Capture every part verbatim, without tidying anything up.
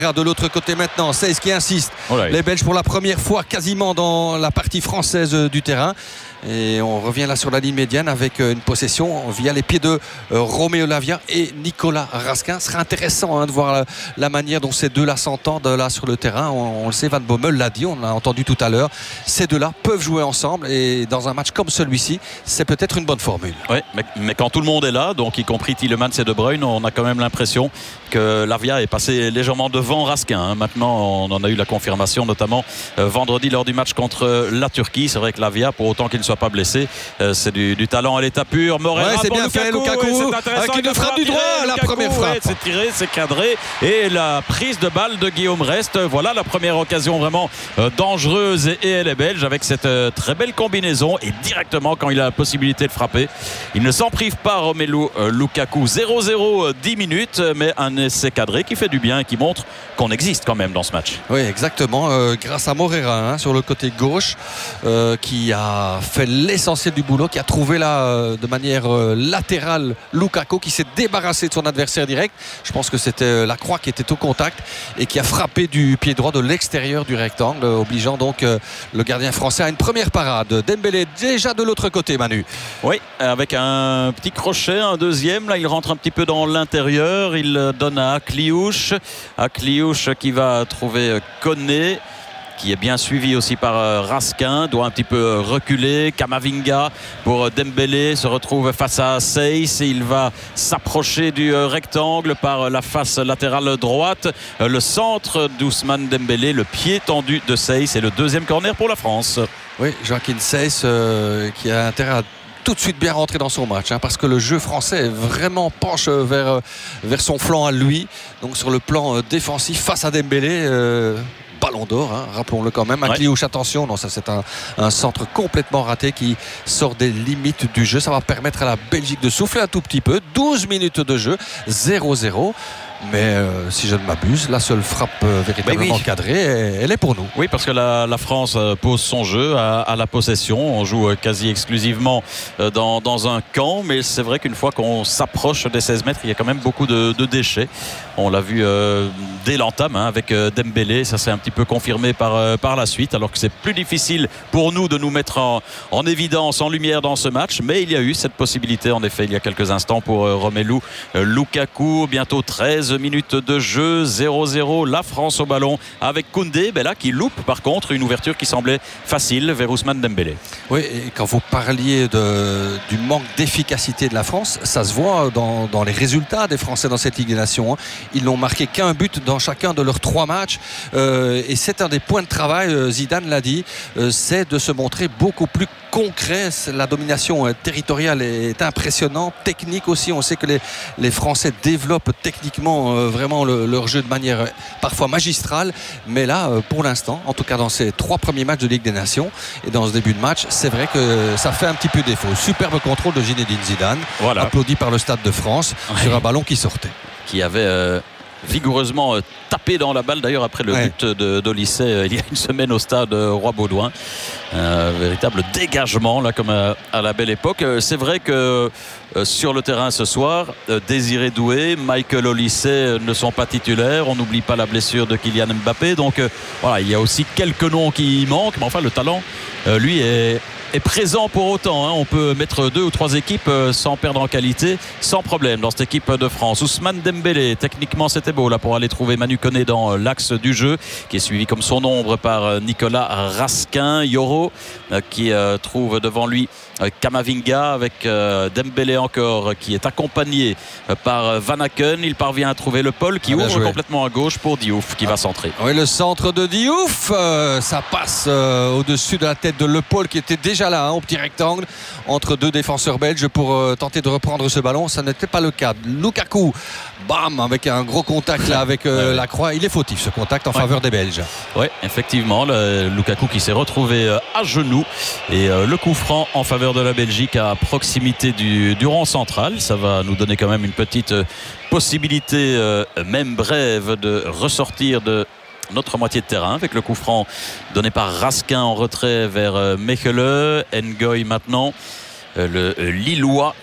De l'autre côté maintenant, seize qui insiste. Oh là, les Belges pour la première fois quasiment dans la partie française du terrain. Et on revient là sur la ligne médiane avec une possession via les pieds de Roméo Lavia et Nicolas Raskin. Ce serait intéressant hein, de voir la, la manière dont ces deux-là s'entendent là sur le terrain. On, on le sait, Van Bommel l'a dit, on l'a entendu tout à l'heure. Ces deux-là peuvent jouer ensemble et dans un match comme celui-ci, c'est peut-être une bonne formule. Oui, mais, mais quand tout le monde est là, donc y compris Tielemans et De Bruyne, on a quand même l'impression que Lavia est passé légèrement devant Raskin. Hein. Maintenant, on en a eu la confirmation, notamment euh, vendredi lors du match contre la Turquie. C'est vrai que Lavia, pour autant qu'il ne soit pas blessé, euh, c'est du, du talent à l'état pur. Moreira, ouais, c'est bien Lukaku, fait, Lukaku, avec une frappe du droit, la Lukaku, première frappe. Ouais, c'est tiré, c'est cadré. Et la prise de balle de Guillaume Rest. Voilà la première occasion vraiment euh, dangereuse et, et elle est belge avec cette euh, très belle combinaison. Et directement, quand il a la possibilité de frapper, il ne s'en prive pas, Romelu euh, Lukaku. zéro zéro, euh, dix minutes, mais un essai cadré qui fait du bien et qui montre qu'on existe quand même dans ce match. Oui, exactement. Euh, grâce à Moreira hein, sur le côté gauche, euh, qui a fait l'essentiel du boulot, qui a trouvé là euh, de manière euh, latérale Lukaku, qui s'est débarrassé de son adversaire direct. Je pense que c'était euh, la croix qui était au contact et qui a frappé du pied droit de l'extérieur du rectangle, euh, obligeant donc euh, le gardien français à une première parade. Dembélé déjà de l'autre côté, Manu. Oui, avec un petit crochet, un deuxième. Là, il rentre un petit peu dans l'intérieur. Il donne à Akliouche. Akliouche qui va trouver Koné, qui est bien suivi aussi par Raskin, doit un petit peu reculer. Kamavinga pour Dembélé se retrouve face à Seyss. Il va s'approcher du rectangle par la face latérale droite. Le centre d'Ousmane Dembélé, le pied tendu de Seyss et le deuxième corner pour la France. Oui, Joachim Seyss euh, qui a intérêt à tout de suite bien rentrer dans son match hein, parce que le jeu français vraiment penche vers, vers son flanc à lui, donc sur le plan euh, défensif face à Dembélé euh, ballon d'or hein, rappelons-le quand même. Akliouche, ouais. Attention, non, ça c'est un, un centre complètement raté qui sort des limites du jeu. Ça va permettre à la Belgique de souffler un tout petit peu. Douze minutes de jeu, zéro zéro. Mais euh, si je ne m'abuse, la seule frappe euh, véritablement oui. cadrée, elle est pour nous. Oui, parce que la, la France pose son jeu à, à la possession. On joue quasi exclusivement dans, dans un camp. Mais c'est vrai qu'une fois qu'on s'approche des seize mètres, il y a quand même beaucoup de, de déchets. On l'a vu euh, dès l'entame hein, avec euh, Dembélé. Ça s'est un petit peu confirmé par, euh, par la suite. Alors que c'est plus difficile pour nous de nous mettre en, en évidence, en lumière dans ce match. Mais il y a eu cette possibilité, en effet, il y a quelques instants pour euh, Romelu euh, Lukaku. Bientôt treize minutes de jeu, zéro zéro, la France au ballon avec Koundé, ben là qui loupe par contre une ouverture qui semblait facile vers Ousmane Dembélé. Oui, et quand vous parliez de, du manque d'efficacité de la France, ça se voit dans, dans les résultats des Français dans cette Ligue des Nations. Ils n'ont marqué qu'un but dans chacun de leurs trois matchs euh, et c'est un des points de travail, Zidane l'a dit, euh, c'est de se montrer beaucoup plus concret. La domination euh, territoriale est impressionnante, technique aussi. On sait que les, les Français développent techniquement euh, vraiment le, leur jeu de manière euh, parfois magistrale, mais là euh, pour l'instant, en tout cas dans ces trois premiers matchs de Ligue des Nations et dans ce début de match, c'est vrai que ça fait un petit peu défaut. Superbe contrôle de Zinedine Zidane, voilà. Applaudi par le Stade de France, ouais. Sur un ballon qui sortait, qui avait euh... vigoureusement euh, tapé dans la balle d'ailleurs après le ouais. but de d'Olyssée euh, il y a une semaine au stade euh, Roi-Baudouin. Un euh, véritable dégagement là comme à, à la belle époque. Euh, c'est vrai que euh, sur le terrain ce soir, euh, Désiré Doué, Michael Olyssée euh, ne sont pas titulaires. On n'oublie pas la blessure de Kylian Mbappé. Donc euh, voilà, il y a aussi quelques noms qui manquent. Mais enfin le talent, euh, lui est est présent pour autant. Hein. On peut mettre deux ou trois équipes euh, sans perdre en qualité, sans problème dans cette équipe de France. Ousmane Dembélé, techniquement c'était beau là pour aller trouver Manu Koné dans euh, l'axe du jeu, qui est suivi comme son ombre par euh, Nicolas Raskin. Yoro euh, qui euh, trouve devant lui euh, Kamavinga avec euh, Dembélé encore qui est accompagné euh, par Van Aken. Il parvient à trouver le Paul qui ouvre joué. complètement à gauche pour Diouf qui ah. va centrer. Oui, le centre de Diouf, euh, ça passe euh, au-dessus de la tête de Le Paul qui était déjà là hein, au petit rectangle entre deux défenseurs belges pour euh, tenter de reprendre ce ballon. Ça n'était pas le cas. Lukaku, bam, avec un gros contact là avec euh, ouais, la croix. Il est fautif ce contact en ouais. faveur des Belges. Oui, effectivement, le Lukaku qui s'est retrouvé euh, à genoux et euh, le coup franc en faveur de la Belgique à proximité du, du rond central. Ça va nous donner quand même une petite euh, possibilité, euh, même brève, de ressortir de notre moitié de terrain avec le coup franc donné par Raskin en retrait vers Mechelen. Ngoy maintenant, le Lillois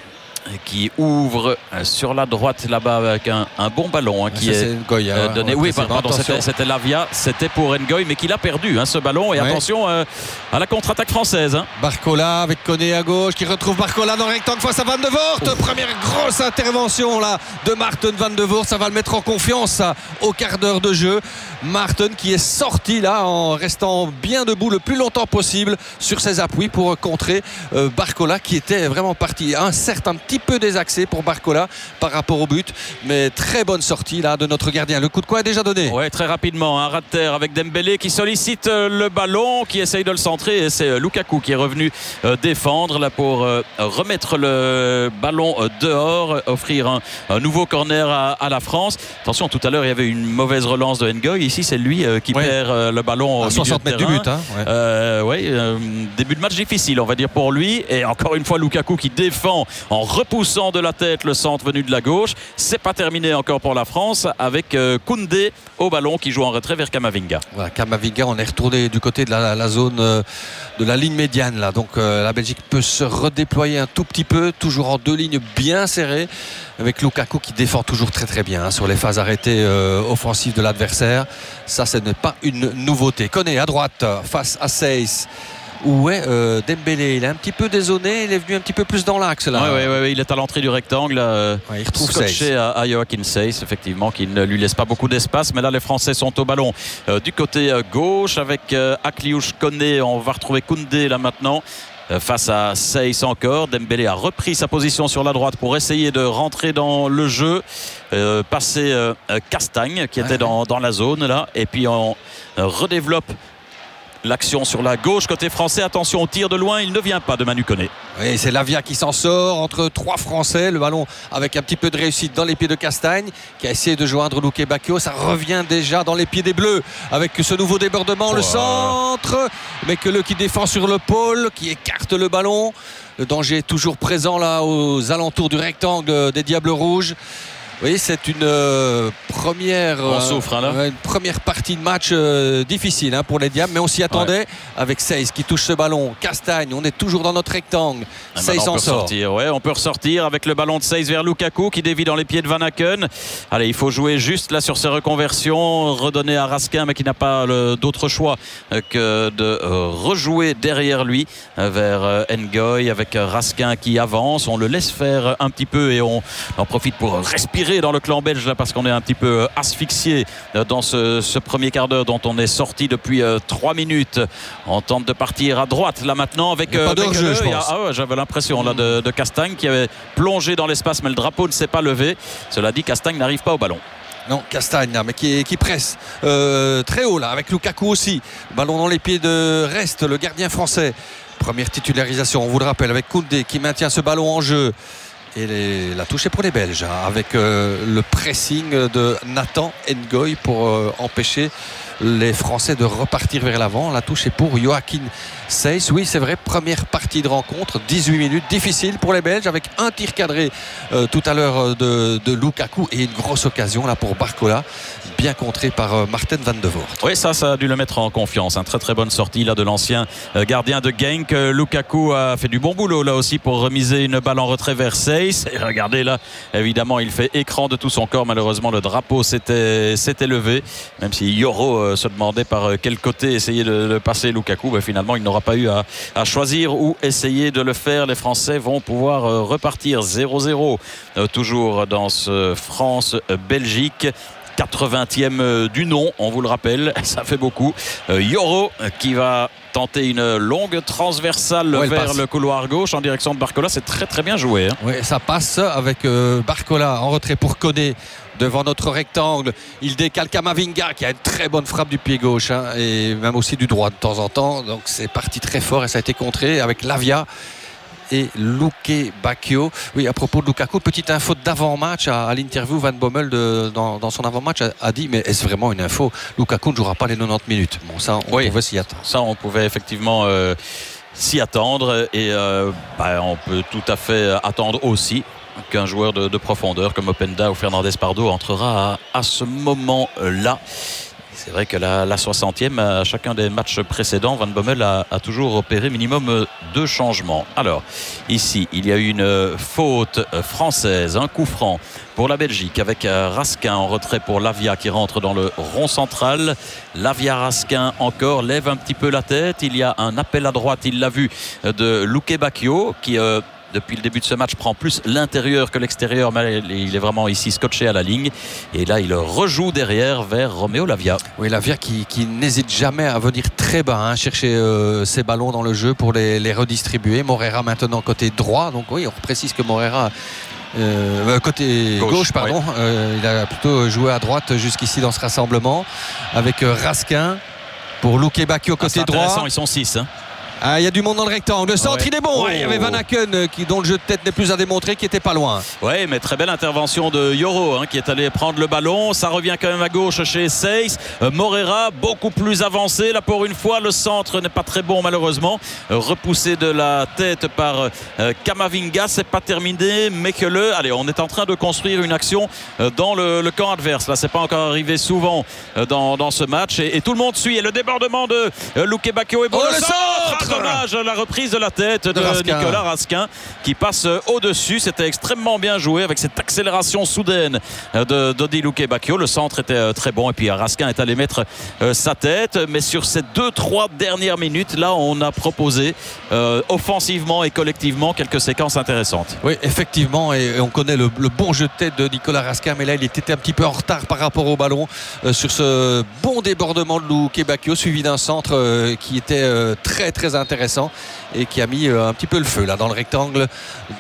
qui ouvre sur la droite là-bas avec un, un bon ballon hein, qui ça, est, est Ngoy, euh, donné. Oui, pardon, c'était Lavia, c'était pour Ngoy, mais qui l'a perdu hein, ce ballon. Et ouais. attention euh, à la contre-attaque française. Hein. Barcola avec Koné à gauche, qui retrouve Barcola dans le rectangle face à Van de Voort. Ouf. Première grosse intervention là de Maarten Van de Voort. Ça va le mettre en confiance ça, au quart d'heure de jeu. Maarten qui est sorti là en restant bien debout le plus longtemps possible sur ses appuis pour contrer euh, Barcola qui était vraiment parti. Un certain petit peu désaxé pour Barcola par rapport au but, mais très bonne sortie là de notre gardien. Le coup de coin est déjà donné. Ouais, très rapidement, un ras de terre avec Dembélé qui sollicite le ballon, qui essaye de le centrer, et c'est Lukaku qui est revenu euh, défendre là pour euh, remettre le ballon euh, dehors, offrir un, un nouveau corner à, à la France. Attention, tout à l'heure il y avait une mauvaise relance de Ngoy. Ici c'est lui euh, qui ouais. perd euh, le ballon à au soixante milieu de mètres terrain. du but. Hein, ouais. Euh, ouais, euh, début de match difficile, on va dire pour lui. Et encore une fois Lukaku qui défend en repoussant de la tête le centre venu de la gauche. C'est pas terminé encore pour la France avec euh, Koundé au ballon qui joue en retrait vers Camavinga. Voilà, Camavinga, on est retourné du côté de la, la zone euh, de la ligne médiane là. Donc euh, la Belgique peut se redéployer un tout petit peu, toujours en deux lignes bien serrées, avec Lukaku qui défend toujours très très bien hein, sur les phases arrêtées euh, offensives de l'adversaire. Ça, ce n'est pas une nouveauté. Koné à droite face à Seyss. Ouais, euh, Dembélé, il est un petit peu dézonné, il est venu un petit peu plus dans l'axe là. Oui, ouais, ouais, ouais, il est à l'entrée du rectangle, euh, ouais, il retrouve scotché à, à Joachim Seyss, effectivement, qui ne lui laisse pas beaucoup d'espace. Mais là, les Français sont au ballon euh, du côté euh, gauche avec euh, Akliouche, Koné. On va retrouver Koundé là maintenant. Face à Seyss encore, Dembélé a repris sa position sur la droite pour essayer de rentrer dans le jeu, euh, passer euh, Castagne qui était ouais. dans, dans la zone là, et puis on euh, redéveloppe l'action sur la gauche côté français. Attention au tir de loin, il ne vient pas de Manu Koné. Oui, c'est Lavia qui s'en sort entre trois Français. Le ballon avec un petit peu de réussite dans les pieds de Castagne qui a essayé de joindre Luke Bacchio. Ça revient déjà dans les pieds des Bleus avec ce nouveau débordement. Oh. Le centre, mais que le qui défend sur le pôle, qui écarte le ballon. Le danger est toujours présent là aux alentours du rectangle des Diables Rouges. Oui, c'est une euh, première, on souffre, hein, là. Euh, une première partie de match euh, difficile hein, pour les Diables, mais on s'y attendait ouais. avec Seyss qui touche ce ballon. Castagne, on est toujours dans notre rectangle. Ah, Seyss en sort. Sortir. Ouais, on peut ressortir avec le ballon de Seyss vers Lukaku qui dévie dans les pieds de Van Aken. Allez, il faut jouer juste là sur ses reconversions, redonner à Raskin, mais qui n'a pas d'autre choix que de euh, rejouer derrière lui euh, vers euh, Ngoy avec Raskin qui avance. On le laisse faire un petit peu et on en profite pour respirer dans le clan belge là, parce qu'on est un petit peu asphyxié dans ce, ce premier quart d'heure dont on est sorti depuis euh, trois minutes. On tente de partir à droite là maintenant avec, euh, avec jeu, le, a, ah ouais, j'avais l'impression là de, de Castagne qui avait plongé dans l'espace, mais le drapeau ne s'est pas levé. Cela dit, Castagne n'arrive pas au ballon. Non, Castagne, mais qui, qui presse euh, très haut là, avec Lukaku aussi. Ballon dans les pieds de Reste, le gardien français. Première titularisation, on vous le rappelle, avec Koundé qui maintient ce ballon en jeu. Et les, la touche est pour les Belges hein, avec euh, le pressing de Nathan Ngoy pour euh, empêcher les Français de repartir vers l'avant. La touche est pour Joachim Seyss. Oui, c'est vrai, première partie de rencontre, dix-huit minutes, difficile pour les Belges avec un tir cadré euh, tout à l'heure de, de Lukaku et une grosse occasion là pour Barcola, bien contré par euh, Maarten Van de Voort. Oui, ça, ça a dû le mettre en confiance. Un très très bonne sortie là de l'ancien euh, gardien de Genk. Euh, Lukaku a fait du bon boulot là aussi pour remiser une balle en retrait vers Seyss. Et regardez là, évidemment, il fait écran de tout son corps. Malheureusement, le drapeau s'était levé, même si Yoro euh, se demandait par quel côté essayer de, de passer Lukaku. Ben, finalement, il n'aura pas eu à, à choisir où essayer de le faire. Les Français vont pouvoir euh, repartir zéro zéro euh, toujours dans ce France-Belgique. quatre-vingtième du nom, on vous le rappelle, ça fait beaucoup. euh, Yoro qui va tenter une longue transversale ouais, vers le couloir gauche en direction de Barcola. C'est très très bien joué hein. Oui, ça passe avec euh, Barcola en retrait pour Koné devant notre rectangle. Il décale Camavinga qui a une très bonne frappe du pied gauche hein, et même aussi du droit de temps en temps. Donc c'est parti très fort et ça a été contré avec Lavia et Luke Bacchio. Oui, à propos de Lukaku, petite info d'avant-match à, à l'interview, Van Bommel de, dans, dans son avant-match a, a dit, mais est-ce vraiment une info? Lukaku ne jouera pas les quatre-vingt-dix minutes. Bon, ça, on oui, pouvait s'y attendre. Ça, on pouvait effectivement euh, s'y attendre et euh, bah, on peut tout à fait attendre aussi qu'un joueur de, de profondeur comme Openda ou Fernandez Pardo entrera à, à ce moment-là. C'est vrai que la, la soixantième, à chacun des matchs précédents, Van Bommel a, a toujours opéré minimum deux changements. Alors, ici, il y a une faute française, un coup franc pour la Belgique avec Raskin en retrait pour Lavia qui rentre dans le rond central. Lavia Raskin encore lève un petit peu la tête. Il y a un appel à droite, il l'a vu, de Luque Bacchio qui... Euh, depuis le début de ce match prend plus l'intérieur que l'extérieur, mais il est vraiment ici scotché à la ligne, et là il rejoue derrière vers Roméo Lavia. Oui, Lavia qui, qui n'hésite jamais à venir très bas, hein, chercher euh, ses ballons dans le jeu pour les, les redistribuer. Morera maintenant côté droit, donc oui, on précise que Morera Euh, côté gauche, gauche pardon, oui. euh, il a plutôt joué à droite jusqu'ici dans ce rassemblement avec euh, Raskin pour Luque Bacchio côté ah, droit. Ils sont six, hein. Ah, il y a du monde dans le rectangle. Le centre, ouais. Il est bon. Oh. Ouais, il y avait Van Aken qui, dont le jeu de tête n'est plus à démontrer, qui était pas loin. Oui, mais très belle intervention de Yoro hein, qui est allé prendre le ballon. Ça revient quand même à gauche chez Seyss. Euh, Morera, beaucoup plus avancé. Là, pour une fois, le centre n'est pas très bon, malheureusement. Euh, repoussé de la tête par euh, Camavinga. C'est pas terminé. Mais que le. Allez, on est en train de construire une action euh, dans le, le camp adverse. Là, c'est pas encore arrivé souvent euh, dans, dans ce match. Et, et tout le monde suit. Et le débordement de euh, Luque Bacchio est bon. Oh, le, le centre, centre dommage, la reprise de la tête de, de Raskin. Nicolas Raskin qui passe au-dessus. C'était extrêmement bien joué avec cette accélération soudaine de d'Odi Luque Bacchio. Le centre était très bon et puis Raskin est allé mettre sa tête. Mais sur ces deux trois dernières minutes, là, on a proposé euh, offensivement et collectivement quelques séquences intéressantes. Oui, effectivement, et on connaît le, le bon jeu de tête de Nicolas Raskin, mais là, il était un petit peu en retard par rapport au ballon euh, sur ce bon débordement de Luque Bacchio, suivi d'un centre euh, qui était euh, très très intéressant et qui a mis euh, un petit peu le feu là dans le rectangle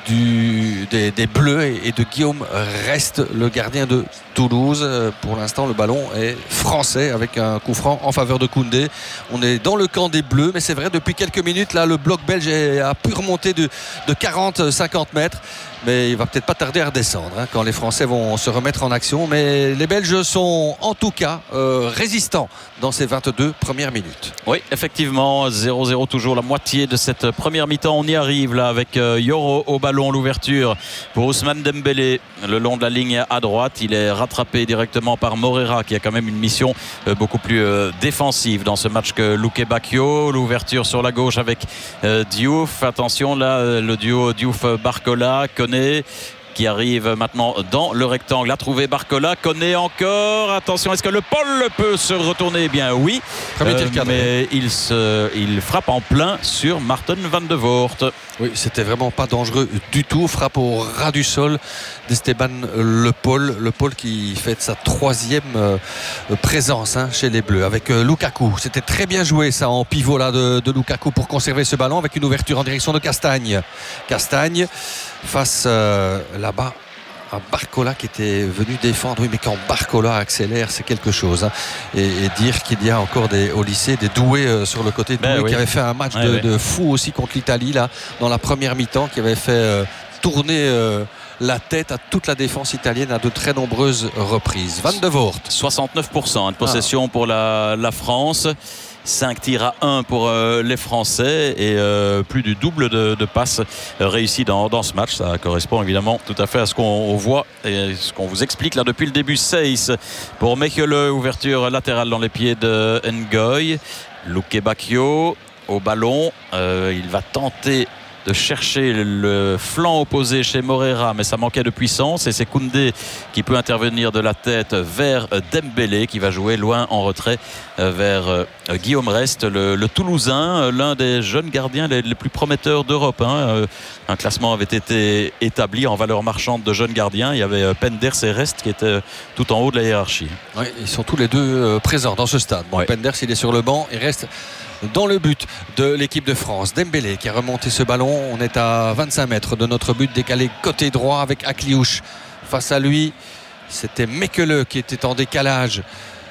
du, des, des Bleus et, et de Guillaume Reste, le gardien de Toulouse. Euh, pour l'instant, le ballon est français avec un coup franc en faveur de Koundé. On est dans le camp des Bleus, mais c'est vrai, depuis quelques minutes là, le bloc belge a pu remonter de, de quarante à cinquante mètres, mais il va peut-être pas tarder à redescendre hein, quand les Français vont se remettre en action. Mais les Belges sont en tout cas euh, résistants dans ces vingt-deux premières minutes. Oui, effectivement, zéro zéro toujours, la moitié de cette première mi-temps. On y arrive là avec euh, Yoro au ballon, l'ouverture pour Ousmane Dembélé le long de la ligne à droite. Il est rattrapé directement par Morera qui a quand même une mission euh, beaucoup plus euh, défensive dans ce match que Luque Bacchio. L'ouverture sur la gauche avec euh, Diouf. Attention là, le duo Diouf-Barcola. Koné qui arrive maintenant dans le rectangle, a trouvé Barcola. Koné encore, attention, est-ce que le Paul peut se retourner? Eh bien oui, euh, mais il, se, il frappe en plein sur Maarten van de Voort. Oui, c'était vraiment pas dangereux du tout. Frappe au ras du sol d'Esteban Le Paul. Le Paul qui fait sa troisième euh, présence hein, chez les Bleus avec euh, Lukaku. C'était très bien joué ça en pivot là de, de Lukaku pour conserver ce ballon avec une ouverture en direction de Castagne. Castagne face euh, là-bas à Barcola qui était venu défendre. Oui, mais quand Barcola accélère, c'est quelque chose hein. et, et dire qu'il y a encore des, au lycée des doués euh, sur le côté de Doué ben oui. qui avait fait un match ouais, de, ouais. de fou aussi contre l'Italie là dans la première mi-temps, qui avait fait euh, tourner euh, la tête à toute la défense italienne à de très nombreuses reprises. Van de Voort, soixante-neuf pour cent de possession ah. pour la, la France. cinq tirs à un pour euh, les Français et euh, plus du double de, de passes euh, réussies dans, dans ce match. Ça correspond évidemment tout à fait à ce qu'on voit et ce qu'on vous explique là depuis le début. Seyss pour Mechelen, ouverture latérale dans les pieds de Ngoy. Luque Bacchio au ballon, euh, il va tenter de chercher le flanc opposé chez Morera, mais ça manquait de puissance et c'est Koundé qui peut intervenir de la tête vers Dembélé qui va jouer loin en retrait vers Guillaume Reste, le, le Toulousain, l'un des jeunes gardiens les, les plus prometteurs d'Europe hein. Un classement avait été établi en valeur marchande de jeunes gardiens. Il y avait Penders et Reste qui étaient tout en haut de la hiérarchie. Oui, ils sont tous les deux présents dans ce stade. Bon, ouais. Penders il est sur le banc et Reste dans le but de l'équipe de France. Dembélé qui a remonté ce ballon. On est à vingt-cinq mètres de notre but, décalé côté droit avec Akliouche. Face à lui, c'était Mechelen qui était en décalage.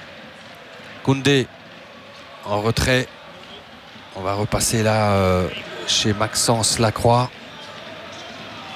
Koundé en retrait. On va repasser là euh, chez Maxence Lacroix.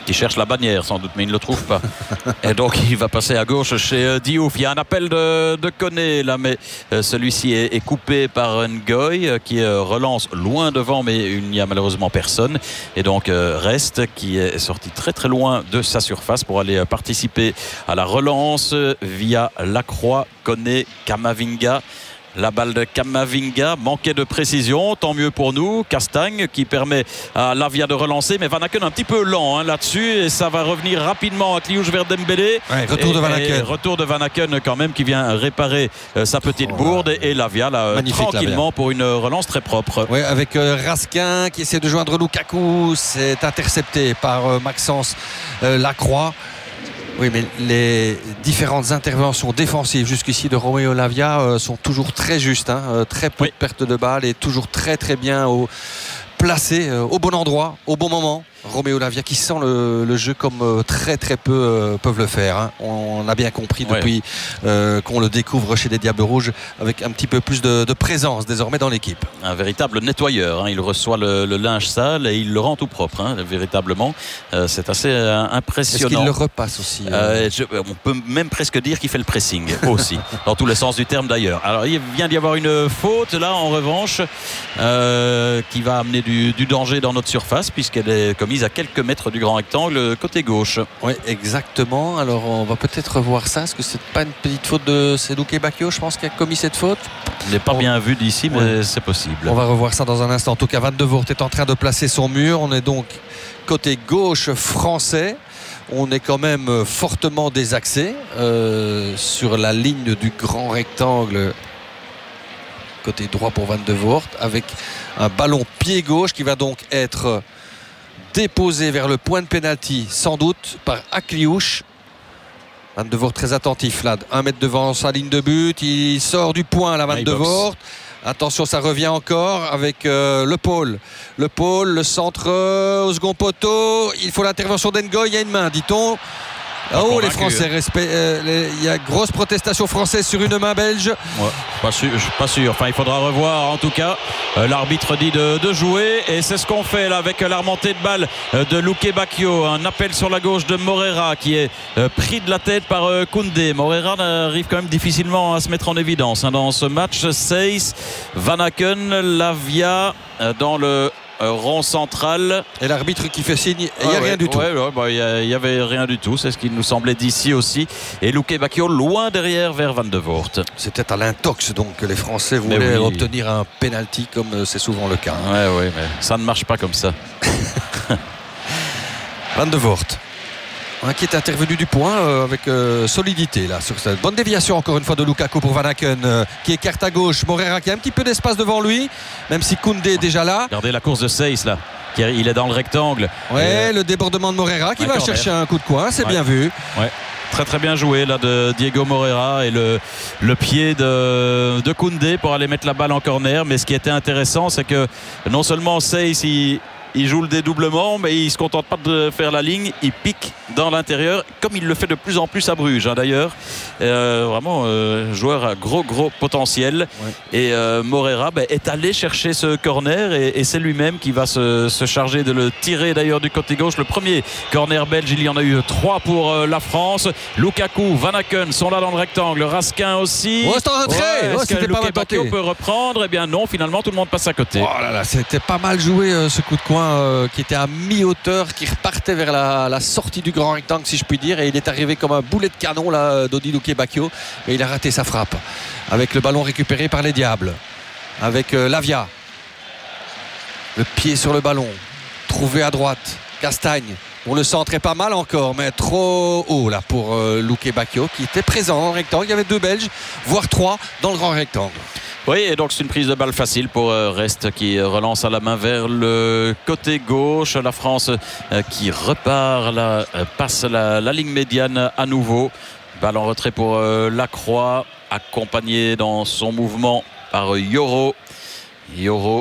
qui cherche la bannière sans doute, mais il ne le trouve pas. Et donc il va passer à gauche chez euh, Diouf. Il y a un appel de, de Koné là, mais euh, celui-ci est, est coupé par Ngoy euh, qui euh, relance loin devant, mais il n'y a malheureusement personne. Et donc euh, Rest qui est sorti très très loin de sa surface pour aller euh, participer à la relance euh, via Lacroix, Koné, Kamavinga. La balle de Kamavinga manquait de précision, tant mieux pour nous. Castagne qui permet à Lavia de relancer, mais Van Aken un petit peu lent hein, là-dessus, et ça va revenir rapidement à Kliouche vers Dembélé. Ouais, retour et, de Van Aken. Retour de Van Aken quand même qui vient réparer euh, sa petite oh, bourde ouais. et Lavia là, tranquillement Lavia. Pour une relance très propre. Oui, avec euh, Raskin qui essaie de joindre Lukaku, c'est intercepté par euh, Maxence euh, Lacroix. Oui, mais les différentes interventions défensives jusqu'ici de Romeo Lavia euh, sont toujours très justes, hein, euh, très peu oui. de pertes de balles et toujours très très bien au, placé euh, au bon endroit, au bon moment. Romeo Lavia qui sent le, le jeu comme euh, très très peu euh, peuvent le faire. Hein. On a bien compris depuis ouais. euh, qu'on le découvre chez les Diables Rouges avec un petit peu plus de, de présence désormais dans l'équipe. Un véritable nettoyeur. Hein. Il reçoit le, le linge sale et il le rend tout propre. Hein, véritablement, euh, c'est assez euh, impressionnant. Est-ce qu'il le repasse aussi euh... Euh, je, On peut même presque dire qu'il fait le pressing aussi, dans tous les sens du terme d'ailleurs. Alors il vient d'y avoir une faute là en revanche euh, qui va amener du, du danger dans notre surface puisqu'elle est commise à quelques mètres du grand rectangle côté gauche. Oui, exactement. Alors on va peut-être revoir ça. Est-ce que c'est pas une petite faute de Selouké Bakio, je pense, qui a commis cette faute? Je ne l'ai pas on... bien vu d'ici, mais ouais. c'est possible. On va revoir ça dans un instant. En tout cas, Van de Voort est en train de placer son mur. On est donc côté gauche français. On est quand même fortement désaxé euh, sur la ligne du grand rectangle côté droit pour Van de Voort, avec un ballon pied gauche qui va donc être déposé vers le point de pénalty, sans doute par Akliouche. Van de Voort très attentif là, un mètre devant sa ligne de but, il sort du point là, Van de Voort. Attention, ça revient encore avec euh, le pôle. Le pôle, le centre euh, au second poteau. Il faut l'intervention d'Ngoy. Il y a une main, dit-on. Oh, les Français, respect, euh, les, il y a grosse protestation française sur une main belge. Ouais, pas sûr, pas sûr. Enfin, il faudra revoir. En tout cas, euh, l'arbitre dit de, de jouer et c'est ce qu'on fait là avec la remontée de balle euh, de Luke Bakio. Un appel sur la gauche de Morera qui est euh, pris de la tête par euh, Koundé. Morera arrive quand même difficilement à se mettre en évidence hein, dans ce match. Seyss, Van Aken, Lavia euh, dans le Euh, rond central. Et l'arbitre qui fait signe, il n'y a ah, rien ouais, du tout. Il ouais, ouais, bah, n'y avait rien du tout, c'est ce qui nous semblait d'ici aussi. Et Luke Bakio loin derrière vers Van de Voort. C'était à l'intox donc que les Français voulaient oui. obtenir un penalty comme c'est souvent le cas. Ouais, ouais, mais ça ne marche pas comme ça. Van de Voort. Qui est intervenu du point euh, avec euh, solidité là sur cette bonne déviation encore une fois de Lukaku pour Van Aken euh, qui écarte à gauche. Morera qui a un petit peu d'espace devant lui, même si Koundé est déjà là. Regardez la course de Seyss là, il est dans le rectangle. Ouais, et le débordement de Morera qui va corner. chercher un coup de coin, c'est ouais. bien vu. Ouais. Très très bien joué là de Diego Morera et le, le pied de, de Koundé pour aller mettre la balle en corner. Mais ce qui était intéressant, c'est que non seulement Seyss il Il joue le dédoublement, mais il ne se contente pas de faire la ligne. Il pique dans l'intérieur, comme il le fait de plus en plus à Bruges, hein, d'ailleurs. Euh, vraiment, euh, joueur à gros, gros potentiel. Ouais. Et euh, Morera bah, est allé chercher ce corner et, et c'est lui-même qui va se, se charger de le tirer, d'ailleurs, du côté gauche. Le premier corner belge, il y en a eu trois pour euh, la France. Lukaku, Van Aken sont là dans le rectangle. Raskin aussi. Oh, c'est en retrait. Ouais, oh, Est-ce que Luke Bakio peut reprendre? Eh bien non, finalement, tout le monde passe à côté. Oh là là, c'était pas mal joué euh, ce coup de coin. Euh, qui était à mi-hauteur, qui repartait vers la, la sortie du grand rectangle si je puis dire, et il est arrivé comme un boulet de canon là, Dodi Luke Bakio, et il a raté sa frappe avec le ballon récupéré par les Diables, avec euh, Lavia, le pied sur le ballon, trouvé à droite, Castagne. Bon, le centre est pas mal encore, mais trop haut là pour euh, Luke Bakio qui était présent dans le rectangle. Il y avait deux Belges, voire trois dans le grand rectangle. Oui, et donc c'est une prise de balle facile pour euh, Rest qui relance à la main vers le côté gauche. La France euh, qui repart, la, euh, passe la, la ligne médiane à nouveau. Balle en retrait pour euh, Lacroix, accompagné dans son mouvement par euh, Yoro. Yoro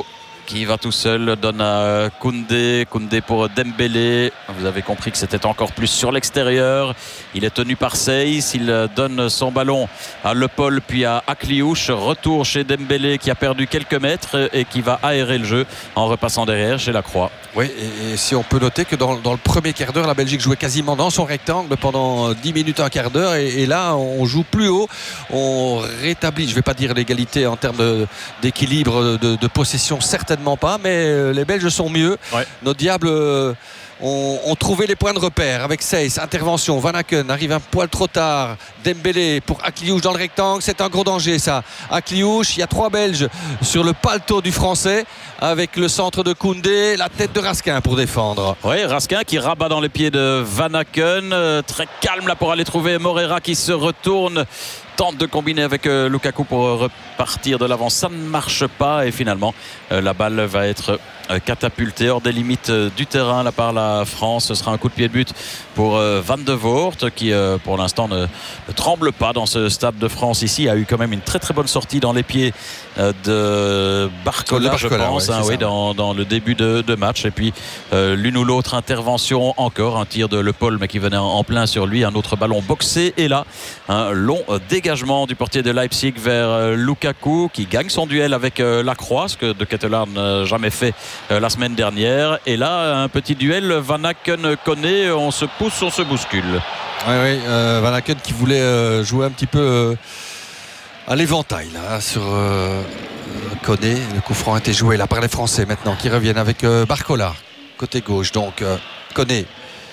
qui va tout seul, donne à Koundé, Koundé pour Dembélé. Vous avez compris que c'était encore plus sur l'extérieur. Il est tenu par Seyss, il donne son ballon à Le Paul puis à Akliouche. Retour chez Dembélé qui a perdu quelques mètres et qui va aérer le jeu en repassant derrière chez Lacroix. Oui, et, et si on peut noter que dans, dans le premier quart d'heure, la Belgique jouait quasiment dans son rectangle pendant dix minutes, un quart d'heure, et, et là on joue plus haut, on rétablit, je ne vais pas dire l'égalité en termes de, d'équilibre de, de possession, certainement pas, mais les Belges sont mieux. Ouais. Nos diables euh, ont, ont trouvé les points de repère avec Seyss, intervention, Van Aken arrive un poil trop tard, Dembélé pour Akliouche dans le rectangle, c'est un gros danger ça. Akliouche, il y a trois Belges sur le paletot du français avec le centre de Koundé, la tête de Raskin pour défendre. Oui, Raskin qui rabat dans les pieds de Van Aken, euh, très calme là pour aller trouver Moreira qui se retourne, tente de combiner avec euh, Lukaku pour euh, repartir de l'avant, ça ne marche pas et finalement euh, la balle va être euh, catapultée hors des limites euh, du terrain là par la France. Ce sera un coup de pied de but pour euh, Van de Voort qui euh, pour l'instant ne, ne tremble pas dans ce stade de France ici, a eu quand même une très très bonne sortie dans les pieds euh, de Barcola, Barcola je pense, ouais, hein, oui, dans, dans le début de, de match, et puis euh, l'une ou l'autre intervention encore, un tir de Le Paul mais qui venait en, en plein sur lui, un autre ballon boxé et là un long euh, dégagement du portier de Leipzig vers euh, Lukaku qui gagne son duel avec euh, Lacroix, ce que De Ketelaere n'a jamais fait euh, la semaine dernière, et là un petit duel Van Aken-Koné, on se pousse, on se bouscule. Oui, oui, euh, Van Aken qui voulait euh, jouer un petit peu euh, à l'éventail là, sur euh, Koné. Le coup franc a été joué là par les Français maintenant qui reviennent avec euh, Barcola côté gauche, donc euh, Koné,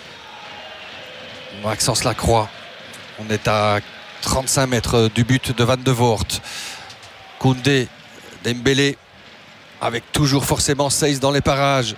Maxence Lacroix. On est à trente-cinq mètres du but de Van de Voort. Koundé, Dembélé avec toujours forcément Seyss dans les parages.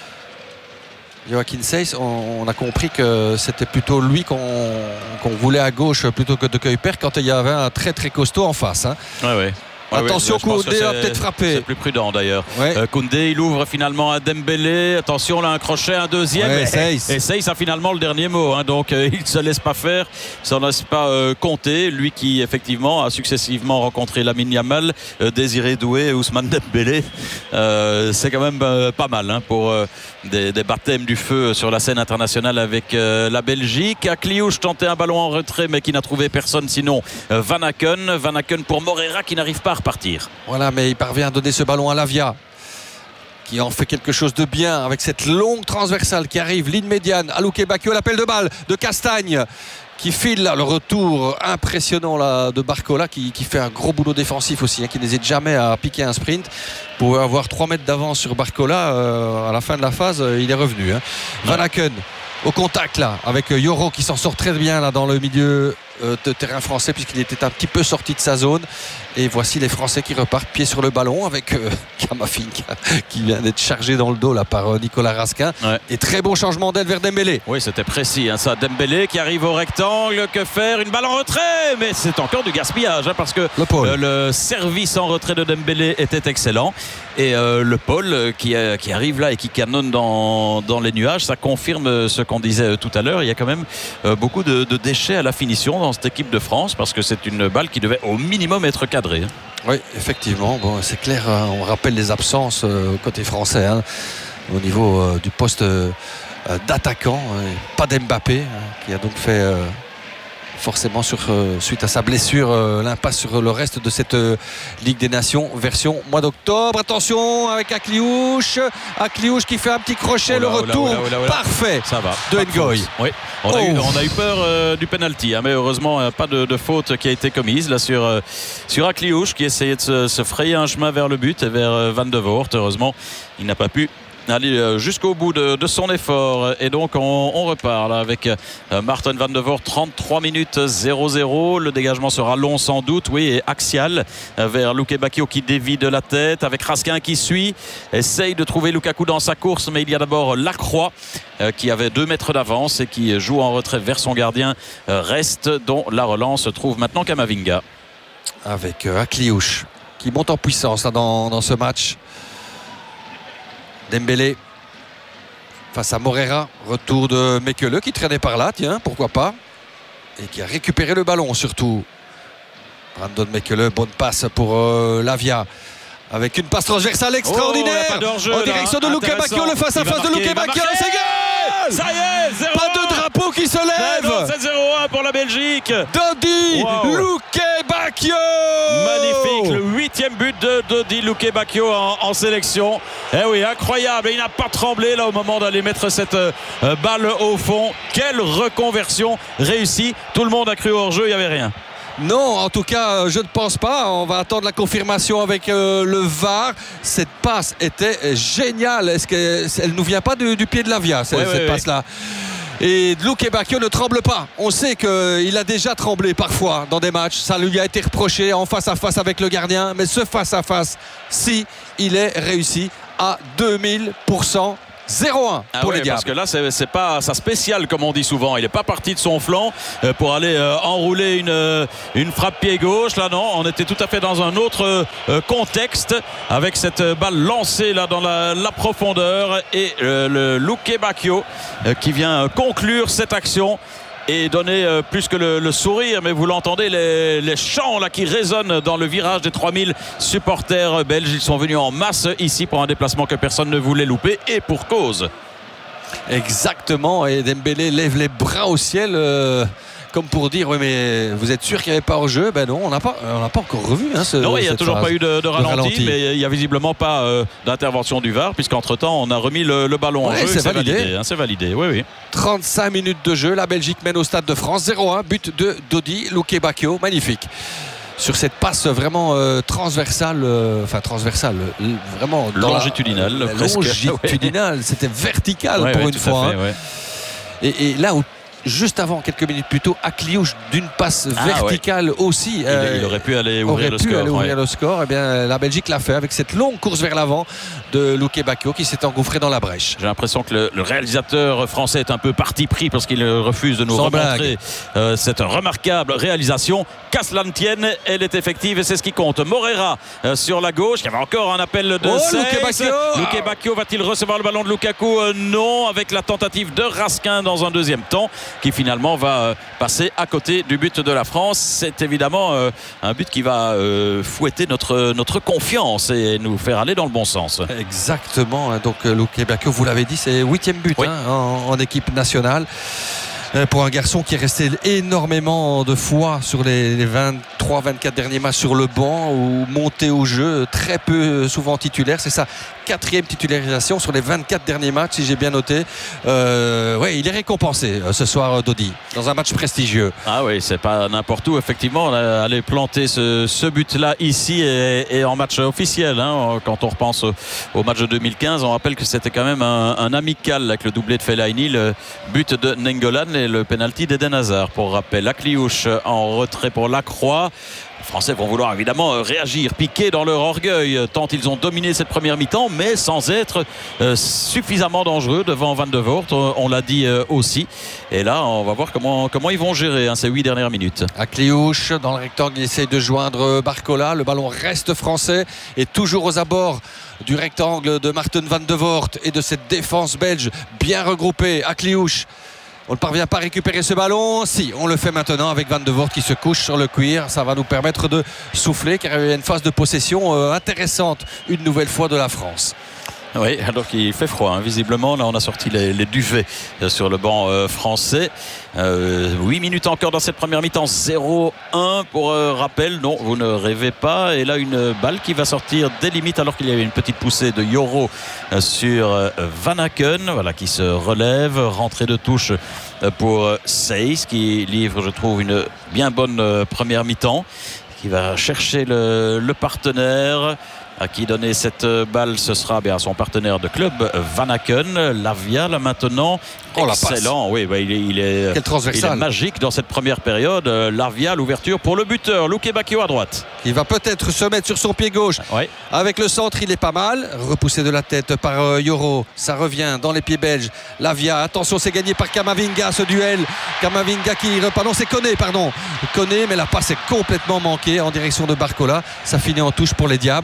Joachim Seyss, on, on a compris que c'était plutôt lui qu'on, qu'on voulait à gauche plutôt que de Kuiper quand il y avait un très très costaud en face, hein. Ouais, ouais. Attention, ouais, Koundé va peut-être frapper. C'est plus prudent d'ailleurs. Ouais. Euh, Koundé, il ouvre finalement à Dembélé. Attention, là, un crochet, un deuxième. Ouais, et Seyss. Et Seyss a finalement le dernier mot. Hein, donc, euh, il ne se laisse pas faire. Il ne s'en laisse pas euh, compter. Lui qui, effectivement, a successivement rencontré Lamine Yamal, euh, Désiré Doué et Ousmane Dembélé. Euh, c'est quand même euh, pas mal hein, pour euh, des, des baptêmes du feu sur la scène internationale avec euh, la Belgique. Akliouche tentait un ballon en retrait, mais qui n'a trouvé personne sinon euh, Van Aken. Van Aken pour Moreira qui n'arrive pas à repartir. Voilà, mais il parvient à donner ce ballon à Lavia qui en fait quelque chose de bien avec cette longue transversale qui arrive, ligne médiane, Alouké Bakio, l'appel de balle de Castagne qui file là, le retour impressionnant là, de Barcola qui, qui fait un gros boulot défensif aussi, hein, qui n'hésite jamais à piquer un sprint. Pour avoir trois mètres d'avance sur Barcola, euh, à la fin de la phase, euh, il est revenu. Hein. Van Aken au contact là avec Yoro qui s'en sort très bien là dans le milieu euh, de terrain français puisqu'il était un petit peu sorti de sa zone, et voici les Français qui repartent pied sur le ballon avec euh, Kamavinga qui vient d'être chargé dans le dos là par euh, Nicolas Raskin, ouais. Et très bon changement d'aile vers Dembélé. Oui, c'était précis hein, ça. Dembélé qui arrive au rectangle, que faire, une balle en retrait, mais c'est encore du gaspillage hein, parce que le, euh, le service en retrait de Dembélé était excellent, et euh, le Paul euh, qui, euh, qui arrive là et qui canonne dans, dans les nuages, ça confirme ce qu'on disait euh, tout à l'heure. Il y a quand même euh, beaucoup de, de déchets à la finition dans cette équipe de France parce que c'est une balle qui devait au minimum être cadrée. Oui, effectivement, bon, c'est clair, hein, on rappelle les absences euh, côté français hein, au niveau euh, du poste euh, d'attaquant, euh, pas d'Mbappé hein, qui a donc fait euh, forcément sur, euh, suite à sa blessure euh, l'impasse sur le reste de cette euh, Ligue des Nations version mois d'octobre. Attention avec Akliouche, Akliouche qui fait un petit crochet, oh là, le retour oh là, oh là, oh là, parfait ça va, de Ngoy. Oui, on, oh. a eu, on a eu peur euh, du penalty hein, mais heureusement euh, pas de, de faute qui a été commise là sur, euh, sur Akliouche qui essayait de se, se frayer un chemin vers le but et vers euh, Van de Voort. Heureusement il n'a pas pu aller jusqu'au bout de, de son effort, et donc on, on repart là avec euh, Martin Van de Voort. Trente-trois minutes zéro zéro, le dégagement sera long sans doute, oui, et axial euh, vers Luke Bakio qui dévie de la tête avec Raskin qui suit, essaye de trouver Lukaku dans sa course, mais il y a d'abord Lacroix euh, qui avait deux mètres d'avance et qui joue en retrait vers son gardien euh, reste, dont la relance trouve maintenant Kamavinga avec euh, Akliouche qui monte en puissance là, dans, dans ce match. Dembélé face à Moreira, retour de Mekele qui traînait par là, tiens, pourquoi pas, et qui a récupéré le ballon surtout. Brandon Mekele, bonne passe pour euh, Lavia avec une passe transversale extraordinaire oh, hors-jeu, en direction de Luque Bacchio, le face-à-face de Luque Bacchio, c'est goal. Ça y est, zéro pas de drapeau qui se lève. C'est zéro un pour la Belgique. Dodi wow. Luque Bacchio, magnifique, le huitième but de Dodi Luque Bacchio en, en sélection. Eh oui, incroyable, et il n'a pas tremblé là au moment d'aller mettre cette euh, balle au fond. Quelle reconversion réussie, tout le monde a cru hors-jeu, il n'y avait rien. Non, en tout cas, je ne pense pas. On va attendre la confirmation avec euh, le V A R. Cette passe était géniale. Est-ce qu'elle ne nous vient pas du, du pied de Lavia, cette, ouais, cette ouais, passe-là ouais. Et Luque Bacchio ne tremble pas. On sait qu'il a déjà tremblé parfois dans des matchs. Ça lui a été reproché en face à face avec le gardien. Mais ce face à face, si, il est réussi à deux mille pour cent. zéro un ah pour ouais, les Diables. Parce que là, c'est, c'est pas sa spéciale, comme on dit souvent. Il n'est pas parti de son flanc euh, pour aller euh, enrouler une, euh, une frappe pied gauche. Là, non, on était tout à fait dans un autre euh, contexte avec cette balle lancée là dans la, la profondeur. Et euh, le Luque Bacchio euh, qui vient conclure cette action et donner euh, plus que le, le sourire, mais vous l'entendez, les, les chants là qui résonnent dans le virage des trois mille supporters belges. Ils sont venus en masse ici pour un déplacement que personne ne voulait louper, et pour cause. Exactement, et Dembélé lève les bras au ciel euh, comme pour dire oui, mais vous êtes sûr qu'il n'y avait pas hors-jeu? Ben non, on n'a pas, on n'a pas encore revu hein, ce, non, il n'y a toujours phase pas eu de, de, ralenti, de ralenti, mais il n'y a visiblement pas euh, d'intervention du V A R, puisqu'entre temps on a remis le, le ballon ouais, en jeu. C'est, c'est validé, validé hein, c'est validé, oui, oui. trente-cinq minutes de jeu, la Belgique mène au Stade de France zéro un, but de Dodi Luque Bacchio, magnifique. Sur cette passe vraiment euh, transversale, euh, enfin transversale, euh, vraiment longitudinale, la, presque. longitudinale, ouais. C'était vertical ouais, pour ouais, une fois. Fait, hein. ouais. et, et là où juste avant, quelques minutes plus tôt, Akliouche d'une passe ah, verticale ouais. aussi. Il, euh, il aurait pu aller ouvrir aurait le pu score. Aller ouvrir ouais. le score. Eh bien, la Belgique l'a fait avec cette longue course vers l'avant de Luque Bacchio qui s'est engouffré dans la brèche. J'ai l'impression que le, le réalisateur français est un peu parti pris parce qu'il refuse de nous Sans remontrer euh, cette remarquable réalisation. Qu'à cela ne tienne, elle est effective et c'est ce qui compte. Morera euh, sur la gauche. Il y avait encore un appel de oh, seize. Luque Bacchio. Luque Bacchio va-t-il recevoir le ballon de Lukaku? euh, Non, avec la tentative de Raskin dans un deuxième temps qui finalement va passer à côté du but de la France. C'est évidemment euh, un but qui va euh, fouetter notre, notre confiance et nous faire aller dans le bon sens. Exactement, donc Luque Bacchio, vous l'avez dit, c'est huitième but oui. hein, en, en équipe nationale. Pour un garçon qui est resté énormément de fois sur les vingt-trois vingt-quatre derniers matchs sur le banc ou monté au jeu, très peu souvent titulaire, c'est sa quatrième titularisation sur les vingt-quatre derniers matchs si j'ai bien noté. Euh, ouais, il est récompensé ce soir, Dodi, dans un match prestigieux. Ah oui, c'est pas n'importe où effectivement, on a allé planter ce, ce but là ici et, et en match officiel hein. Quand on repense au, au match de deux mille quinze, on rappelle que c'était quand même un, un amical avec le doublé de Fellaini, le but de Nainggolan et le pénalty d'Eden Hazard. Pour rappel, Akliouche en retrait pour Lacroix. Les Français vont vouloir évidemment réagir, piquer dans leur orgueil tant ils ont dominé cette première mi-temps, mais sans être euh, suffisamment dangereux devant Van de Voort, on l'a dit euh, aussi. Et là, on va voir comment, comment ils vont gérer hein, ces huit dernières minutes. Akliouche dans le rectangle, il essaye de joindre Barcola. Le ballon reste français et toujours aux abords du rectangle de Maarten Van de Voort et de cette défense belge bien regroupée. Akliouche, on ne parvient pas à récupérer ce ballon. Si, on le fait maintenant avec Van de Voort qui se couche sur le cuir. Ça va nous permettre de souffler car il y a une phase de possession euh, intéressante une nouvelle fois de la France. Oui, alors qu'il fait froid, hein. Visiblement, là on a sorti les, les duvets sur le banc euh, français. Euh, huit minutes encore dans cette première mi-temps, zéro un pour euh, rappel. Non, vous ne rêvez pas. Et là, une balle qui va sortir des limites alors qu'il y avait une petite poussée de Yoro euh, sur euh, Van Aken, voilà, qui se relève. Rentrée de touche euh, pour euh, Seyss qui livre, je trouve, une bien bonne euh, première mi-temps. Qui va chercher le, le partenaire. À qui donner cette balle, ce sera bien son partenaire de club, Van Aken. Lavia là maintenant, oh, excellent, oui, bah, il est, il est, il est magique dans cette première période. Lavia, l'ouverture pour le buteur, Luque Bacchio à droite. Il va peut-être se mettre sur son pied gauche. Ouais. Avec le centre, il est pas mal. Repoussé de la tête par euh, Yoro, ça revient dans les pieds belges. Lavia, attention, c'est gagné par Kamavinga ce duel. Kamavinga qui repart, non, c'est Koné, pardon. Koné, mais la passe est complètement manquée en direction de Barcola. Ça finit en touche pour les Diables.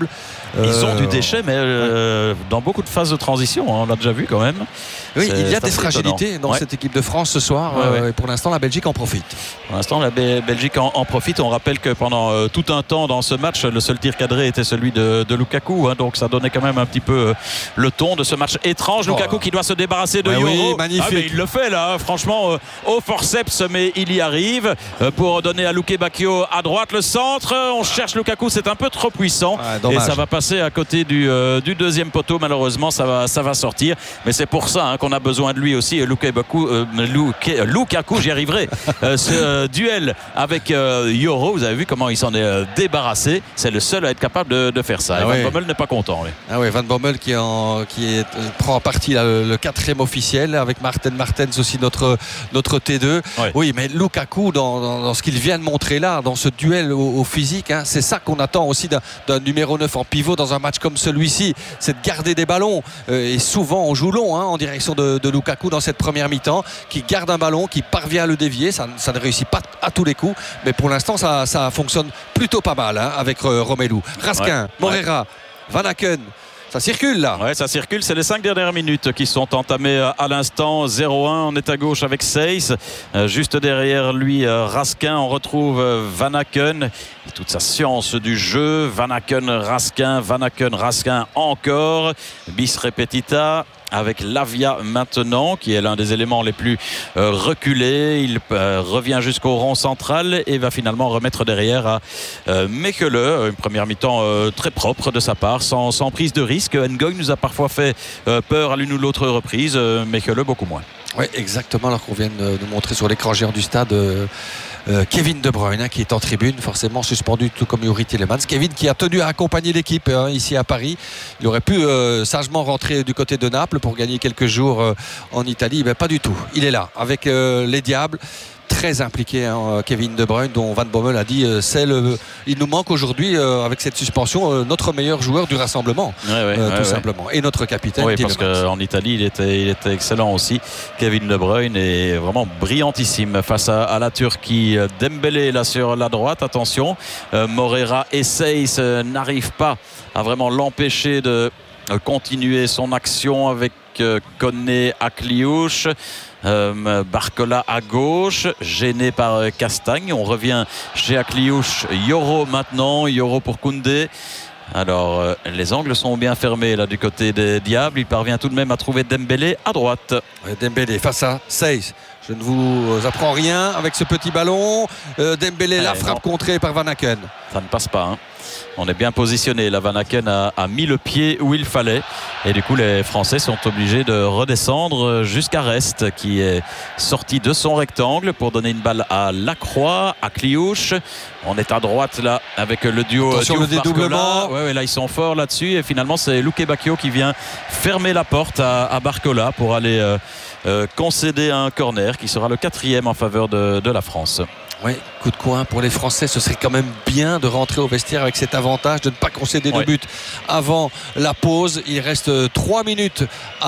Ils ont du déchet, mais euh, ouais. dans beaucoup de phases de transition, hein, on l'a déjà vu quand même. Oui, il y a des fragilités étonnant. dans ouais. cette équipe de France ce soir. Ouais, euh, ouais. Et pour l'instant, la Belgique en profite. Pour l'instant, la Belgique en, en profite. On rappelle que pendant euh, tout un temps dans ce match, le seul tir cadré était celui de, de Lukaku. Hein, donc ça donnait quand même un petit peu euh, le ton de ce match étrange. Oh. Lukaku qui doit se débarrasser de ouais, Yoro. Oui, magnifique. Ah, mais il le fait là, hein, franchement, euh, au forceps, mais il y arrive. Euh, pour donner à Luke Bacchio à droite le centre. On cherche Lukaku, c'est un peu trop puissant. Ouais, et ça va passer à côté du, euh, du deuxième poteau. Malheureusement, ça va, ça va sortir. Mais c'est pour ça hein, qu'on a besoin de lui aussi. Luke Baku, euh, Luke, Lukaku, j'y arriverai. euh, ce euh, duel avec euh, Yoro, vous avez vu comment il s'en est euh, débarrassé. C'est le seul à être capable de, de faire ça. Ah et oui. Van Bommel n'est pas content. Oui. Ah oui, Van Bommel qui, en, qui est, prend en partie là, le, le quatrième officiel avec Marten Martens aussi notre, notre T deux. Oui, oui mais Lukaku dans, dans, dans ce qu'il vient de montrer là, dans ce duel au, au physique, hein, c'est ça qu'on attend aussi d'un, d'un numéro neuf en pivot dans un match comme celui-ci, c'est de garder des ballons. Euh, et souvent on joue long hein, en direction de, de Lukaku dans cette première mi-temps, qui garde un ballon, qui parvient à le dévier. Ça, ça ne réussit pas à tous les coups, mais pour l'instant ça, ça fonctionne plutôt pas mal hein, avec euh, Romelu. Raskin, ouais. Morera, ouais. Van Aken. Ça circule là. Ouais, ça circule. C'est les cinq dernières minutes qui sont entamées à l'instant. zéro un. On est à gauche avec Seyss. Euh, juste derrière lui, euh, Raskin. On retrouve euh, Van Aken. Et toute sa science du jeu. Van Aken, Raskin. Van Aken, Raskin encore. Bis repetita. Avec Lavia maintenant, qui est l'un des éléments les plus euh, reculés. Il euh, revient jusqu'au rond central et va finalement remettre derrière à euh, Mekele. Une première mi-temps euh, très propre de sa part, sans, sans prise de risque. Ngoy nous a parfois fait euh, peur à l'une ou l'autre reprise. Euh, Mekele beaucoup moins. Oui, exactement. Alors qu'on vient de nous montrer sur l'écran géant du stade euh, euh, Kevin De Bruyne hein, qui est en tribune, forcément suspendu tout comme Youri Tielemans. Kevin qui a tenu à accompagner l'équipe hein, ici à Paris. Il aurait pu euh, sagement rentrer du côté de Naples pour gagner quelques jours euh, en Italie. Mais pas du tout. Il est là avec euh, les Diables. Très impliqué hein, Kevin De Bruyne, dont Van Bommel a dit euh, c'est le, il nous manque aujourd'hui euh, avec cette suspension euh, notre meilleur joueur du rassemblement ouais, ouais, euh, tout ouais, simplement ouais. Et notre capitaine oui, parce qu'en Italie il était, il était excellent aussi. Kevin De Bruyne est vraiment brillantissime face à, à la Turquie. Dembélé là sur la droite, attention, euh, Morera et Seyss euh, n'arrivent pas à vraiment l'empêcher de euh, continuer son action avec euh, Koné Akliouche. Euh, Barcola à gauche, gêné par euh, Castagne. On revient chez Akliouche. Yoro maintenant, Yoro pour Koundé. Alors euh, les angles sont bien fermés là du côté des Diables. Il parvient tout de même à trouver Dembélé à droite. Ouais, Dembélé face à Seyss. Je ne vous apprends rien avec ce petit ballon. Euh, Dembélé, la frappe non. contrée par Van Aken. Ça ne passe pas. Hein. On est bien positionné. La Van Aken a, a mis le pied où il fallait. Et du coup, les Français sont obligés de redescendre jusqu'à Rest, qui est sorti de son rectangle pour donner une balle à Lacroix, à Kliouche. On est à droite là avec le duo. Attention le dédoublement. Ouais, ouais, là ils sont forts là-dessus. Et finalement, c'est Luke Bacchio qui vient fermer la porte à, à Barcola pour aller euh, euh, concéder un corner qui sera le quatrième en faveur de, de la France. Oui, coup de coin pour les Français. Ce serait quand même bien de rentrer au vestiaire avec cet avantage de ne pas concéder de ouais. but avant la pause. Il reste trois minutes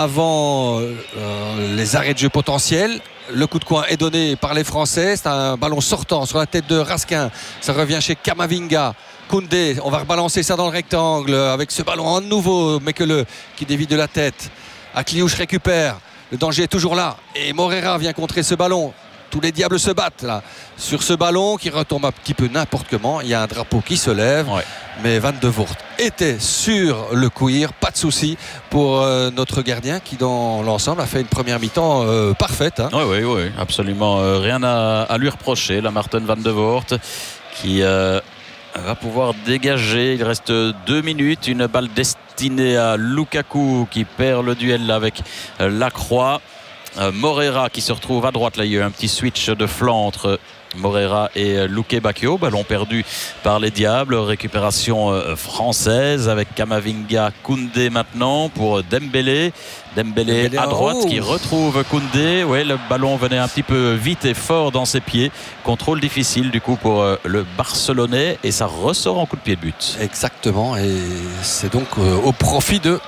avant euh, les arrêts de jeu potentiels. Le coup de coin est donné par les Français. C'est un ballon sortant sur la tête de Raskin. Ça revient chez Kamavinga. Koundé, on va rebalancer ça dans le rectangle avec ce ballon à nouveau. Mekele qui dévie de la tête. Akliouche récupère. Le danger est toujours là. Et Morera vient contrer ce ballon. Tous les Diables se battent là sur ce ballon qui retombe un petit peu n'importe comment. Il y a un drapeau qui se lève, ouais. mais Van de Voort était sur le cuir, pas de souci pour euh, notre gardien qui dans l'ensemble a fait une première mi-temps euh, parfaite. Hein. Oui, oui, oui, absolument euh, rien à, à lui reprocher. La Marten Van de Voort qui euh, va pouvoir dégager. Il reste deux minutes, une balle destinée à Lukaku qui perd le duel avec euh, Lacroix. Euh, Morera qui se retrouve à droite. Là il y a eu un petit switch de flanc entre Morera et Luke Bacchio. Ballon perdu par les Diables. Récupération euh, française avec Kamavinga, Koundé maintenant pour Dembélé. Dembélé, Dembélé à droite oh. qui retrouve Koundé. Ouais, le ballon venait un petit peu vite et fort dans ses pieds. Contrôle difficile du coup pour euh, le Barcelonais et ça ressort en coup de pied de but. Exactement, et c'est donc euh, au profit de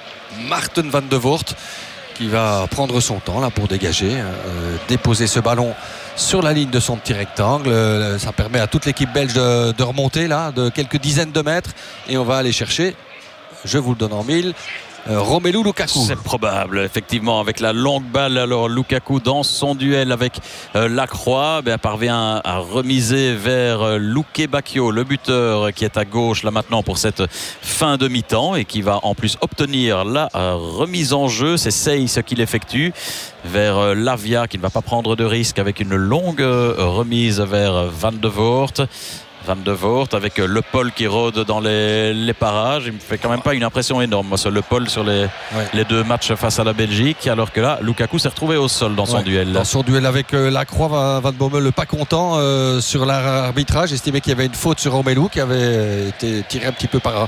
Marten Van de Voort qui va prendre son temps là pour dégager, euh, déposer ce ballon sur la ligne de son petit rectangle. Euh, ça permet à toute l'équipe belge de, de remonter là de quelques dizaines de mètres et on va aller chercher je vous le donne en mille. Euh, Romelu Lukaku. C'est probable, effectivement, avec la longue balle. Alors Lukaku, dans son duel avec euh, Lacroix, ben, parvient à remiser vers euh, Luke Bacchio, le buteur qui est à gauche là maintenant pour cette fin de mi-temps et qui va en plus obtenir la euh, remise en jeu. C'est Seyss qui l'effectue vers euh, Lavia, qui ne va pas prendre de risque, avec une longue euh, remise vers euh, Van de Voort. Van de Voort avec Le Paul qui rôde dans les, les parages. Il me fait quand même pas une impression énorme, moi, ce Le Paul sur les, ouais. les deux matchs face à la Belgique, alors que là Lukaku s'est retrouvé au sol dans son ouais. duel. Dans son duel avec euh, Lacroix, Van Bommel pas content euh, sur l'arbitrage, estimait qu'il y avait une faute sur Romelu qui avait été tiré un petit peu par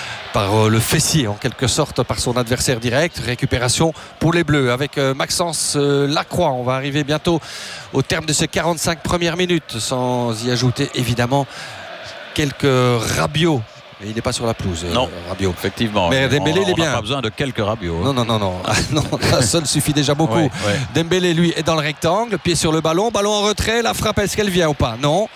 par le fessier en quelque sorte par son adversaire direct. Récupération pour les Bleus avec Maxence Lacroix. On va arriver bientôt au terme de ces quarante-cinq premières minutes, sans y ajouter évidemment quelques Rabiot. Et il n'est pas sur la pelouse. Non, euh, Rabiot. Effectivement. Mais Dembélé, il est bien. On n'a pas besoin de quelques Rabiot. Non, non, non, non. non un seul suffit déjà beaucoup. Ouais, ouais. Dembélé, lui, est dans le rectangle, pied sur le ballon, ballon en retrait. La frappe, est-ce qu'elle vient ou pas? Non.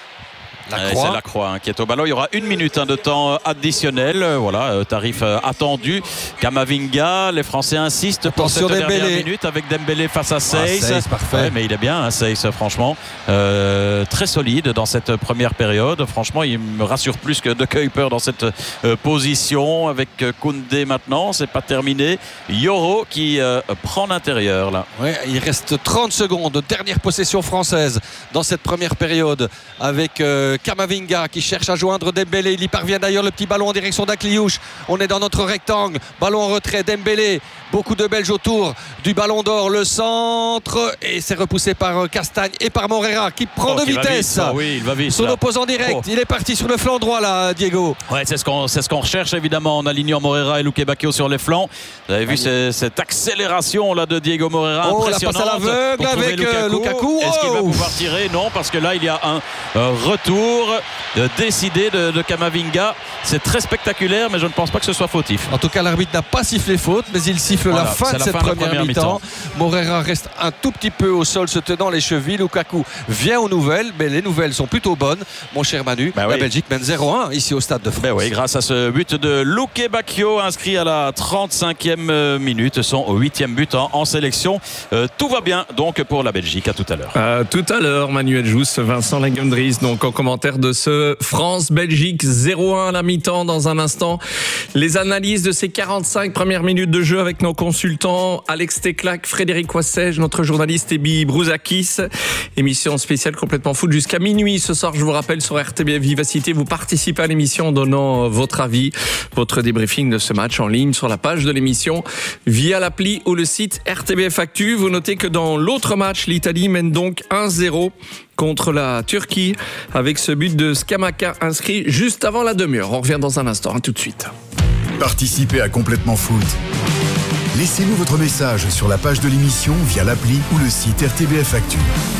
Lacroix. C'est Lacroix hein, qui est au ballon. Il y aura une minute hein, de temps additionnel. Voilà, euh, tarif euh, attendu. Kamavinga, les Français insistent pour Attention cette Dembélé. dernière minute avec Dembélé face à Seyss. Ah, Seyss, parfait. Ouais, mais il est bien, hein, Seyss, franchement. Euh, très solide dans cette première période. Franchement, il me rassure plus que De Kuyper dans cette euh, position. Avec euh, Koundé maintenant, c'est pas terminé. Yoro qui euh, prend l'intérieur là. Ouais, il reste trente secondes. Dernière possession française dans cette première période avec euh, Kamavinga qui cherche à joindre Dembélé. Il y parvient d'ailleurs, le petit ballon en direction d'Akliouche. On est dans notre rectangle. Ballon en retrait, Dembélé. Beaucoup de Belges autour du ballon d'or. Le centre. Et c'est repoussé par Castagne et par Moreira qui prend oh, de qui vitesse. Ah, oui, il va vite. Son là. opposant direct. Oh. Il est parti sur le flanc droit là, Diego. Ouais, c'est ce qu'on c'est ce qu'on recherche évidemment en alignant Moreira et Luque Bacchio sur les flancs. Vous avez vu ces, cette accélération là de Diego Moreira oh, impressionnante. La passe à l'aveugle avec Lukaku. Lukaku. Est-ce qu'il va pouvoir tirer? Non, parce que là il y a un euh, retour de décidé de, de Kamavinga. C'est très spectaculaire, mais je ne pense pas que ce soit fautif. En tout cas, l'arbitre n'a pas sifflé faute, mais il siffle voilà, la fin de la cette fin première, première mi-temps. mi-temps. Moreira reste un tout petit peu au sol, se tenant les chevilles. Lukaku vient aux nouvelles, mais les nouvelles sont plutôt bonnes, mon cher Manu. Ben la oui. Belgique mène zéro un ici au Stade de France. Ben oui, grâce à ce but de Luque Bacchio, inscrit à la trente-cinquième minute, son huitième but en, en sélection. Euh, tout va bien donc pour la Belgique. À tout à l'heure. Euh, tout à l'heure, Manuel Jousse, Vincent Lagundries, donc en commentaire de ce France-Belgique zéro un à la mi-temps. Dans un instant, les analyses de ces quarante-cinq premières minutes de jeu avec nos consultants Alex Teclac, Frédéric Wassège, notre journaliste Ebi Brouzakis. Émission spéciale complètement foot jusqu'à minuit ce soir. Je vous rappelle, sur R T B F Vivacité, vous participez à l'émission en donnant votre avis, votre débriefing de ce match en ligne sur la page de l'émission via l'appli ou le site R T B F Actu. Vous notez que dans l'autre match, l'Italie mène donc un zéro contre la Turquie avec ce but de Scamacca inscrit juste avant la demi-heure. On revient dans un instant, hein, tout de suite. Participez à Complètement Foot. Laissez-nous votre message sur la page de l'émission via l'appli ou le site R T B F Actu.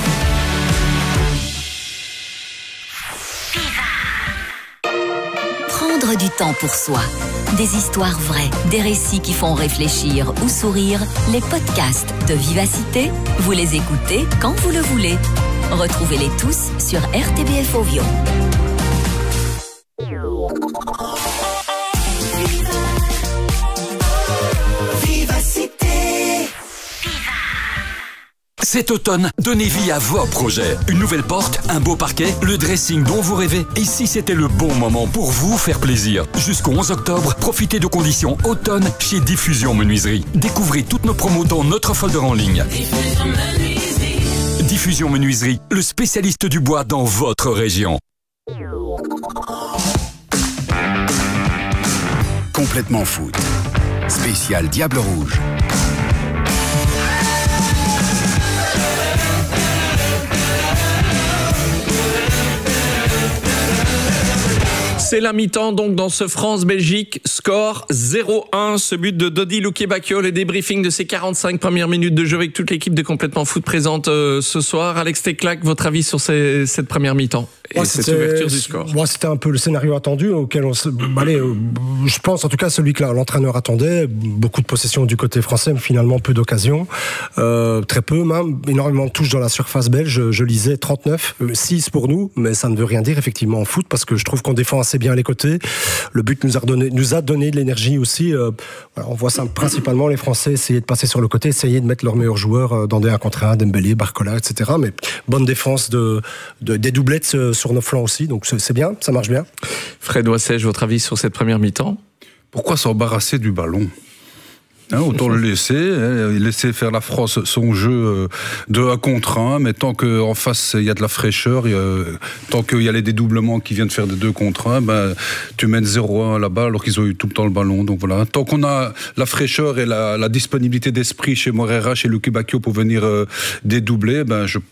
Prendre du temps pour soi. Des histoires vraies, des récits qui font réfléchir ou sourire. Les podcasts de Vivacité, vous les écoutez quand vous le voulez. Retrouvez-les tous sur R T B F Ovio. Cet automne, donnez vie à vos projets. Une nouvelle porte, un beau parquet, le dressing dont vous rêvez. Et si c'était le bon moment pour vous faire plaisir? Jusqu'au onze octobre, profitez de conditions automne chez Diffusion Menuiserie. Découvrez toutes nos promos dans notre folder en ligne. Diffusion Menuiserie. Diffusion Menuiserie, le spécialiste du bois dans votre région. Complètement Foot. Spécial Diable Rouge. C'est la mi-temps donc dans ce France-Belgique, score zéro un, ce but de Dodi Luque Bacchio, le débriefing de ces quarante-cinq premières minutes de jeu avec toute l'équipe de Complètement Foot présente euh, ce soir. Alex Teclac, votre avis sur ces, cette première mi-temps et moi, cette ouverture du score. Moi, c'était un peu le scénario attendu auquel on se. Allez, je pense en tout cas celui que l'entraîneur attendait. Beaucoup de possession du côté français, mais finalement peu d'occasions. Euh, très peu, même. Énormément de touches dans la surface belge. Je, je lisais trente-neuf, six pour nous, mais ça ne veut rien dire effectivement en foot parce que je trouve qu'on défend assez bien les côtés. Le but nous a donné, nous a donné de l'énergie aussi. Euh, voilà, on voit ça principalement les Français essayer de passer sur le côté, essayer de mettre leurs meilleurs joueurs dans des un contre un, Dembélé, Barcola, et cetera. Mais bonne défense de, de, des doublettes sur nos flancs aussi, donc c'est, c'est bien, ça marche bien. Fred Wassège, votre avis sur cette première mi-temps ? Pourquoi s'embarrasser du ballon ? Hein, autant le laisser, hein, laisser faire la France son jeu de un contre un, mais tant qu'en face il y a de la fraîcheur, il y a, tant qu'il y a les dédoublements qui viennent faire des deux contre un, ben, tu mènes zéro un là-bas alors qu'ils ont eu tout le temps le ballon. Donc voilà, tant qu'on a la fraîcheur et la, la disponibilité d'esprit chez Moreira, chez Luque Bacchio pour venir euh, dédoubler, ben je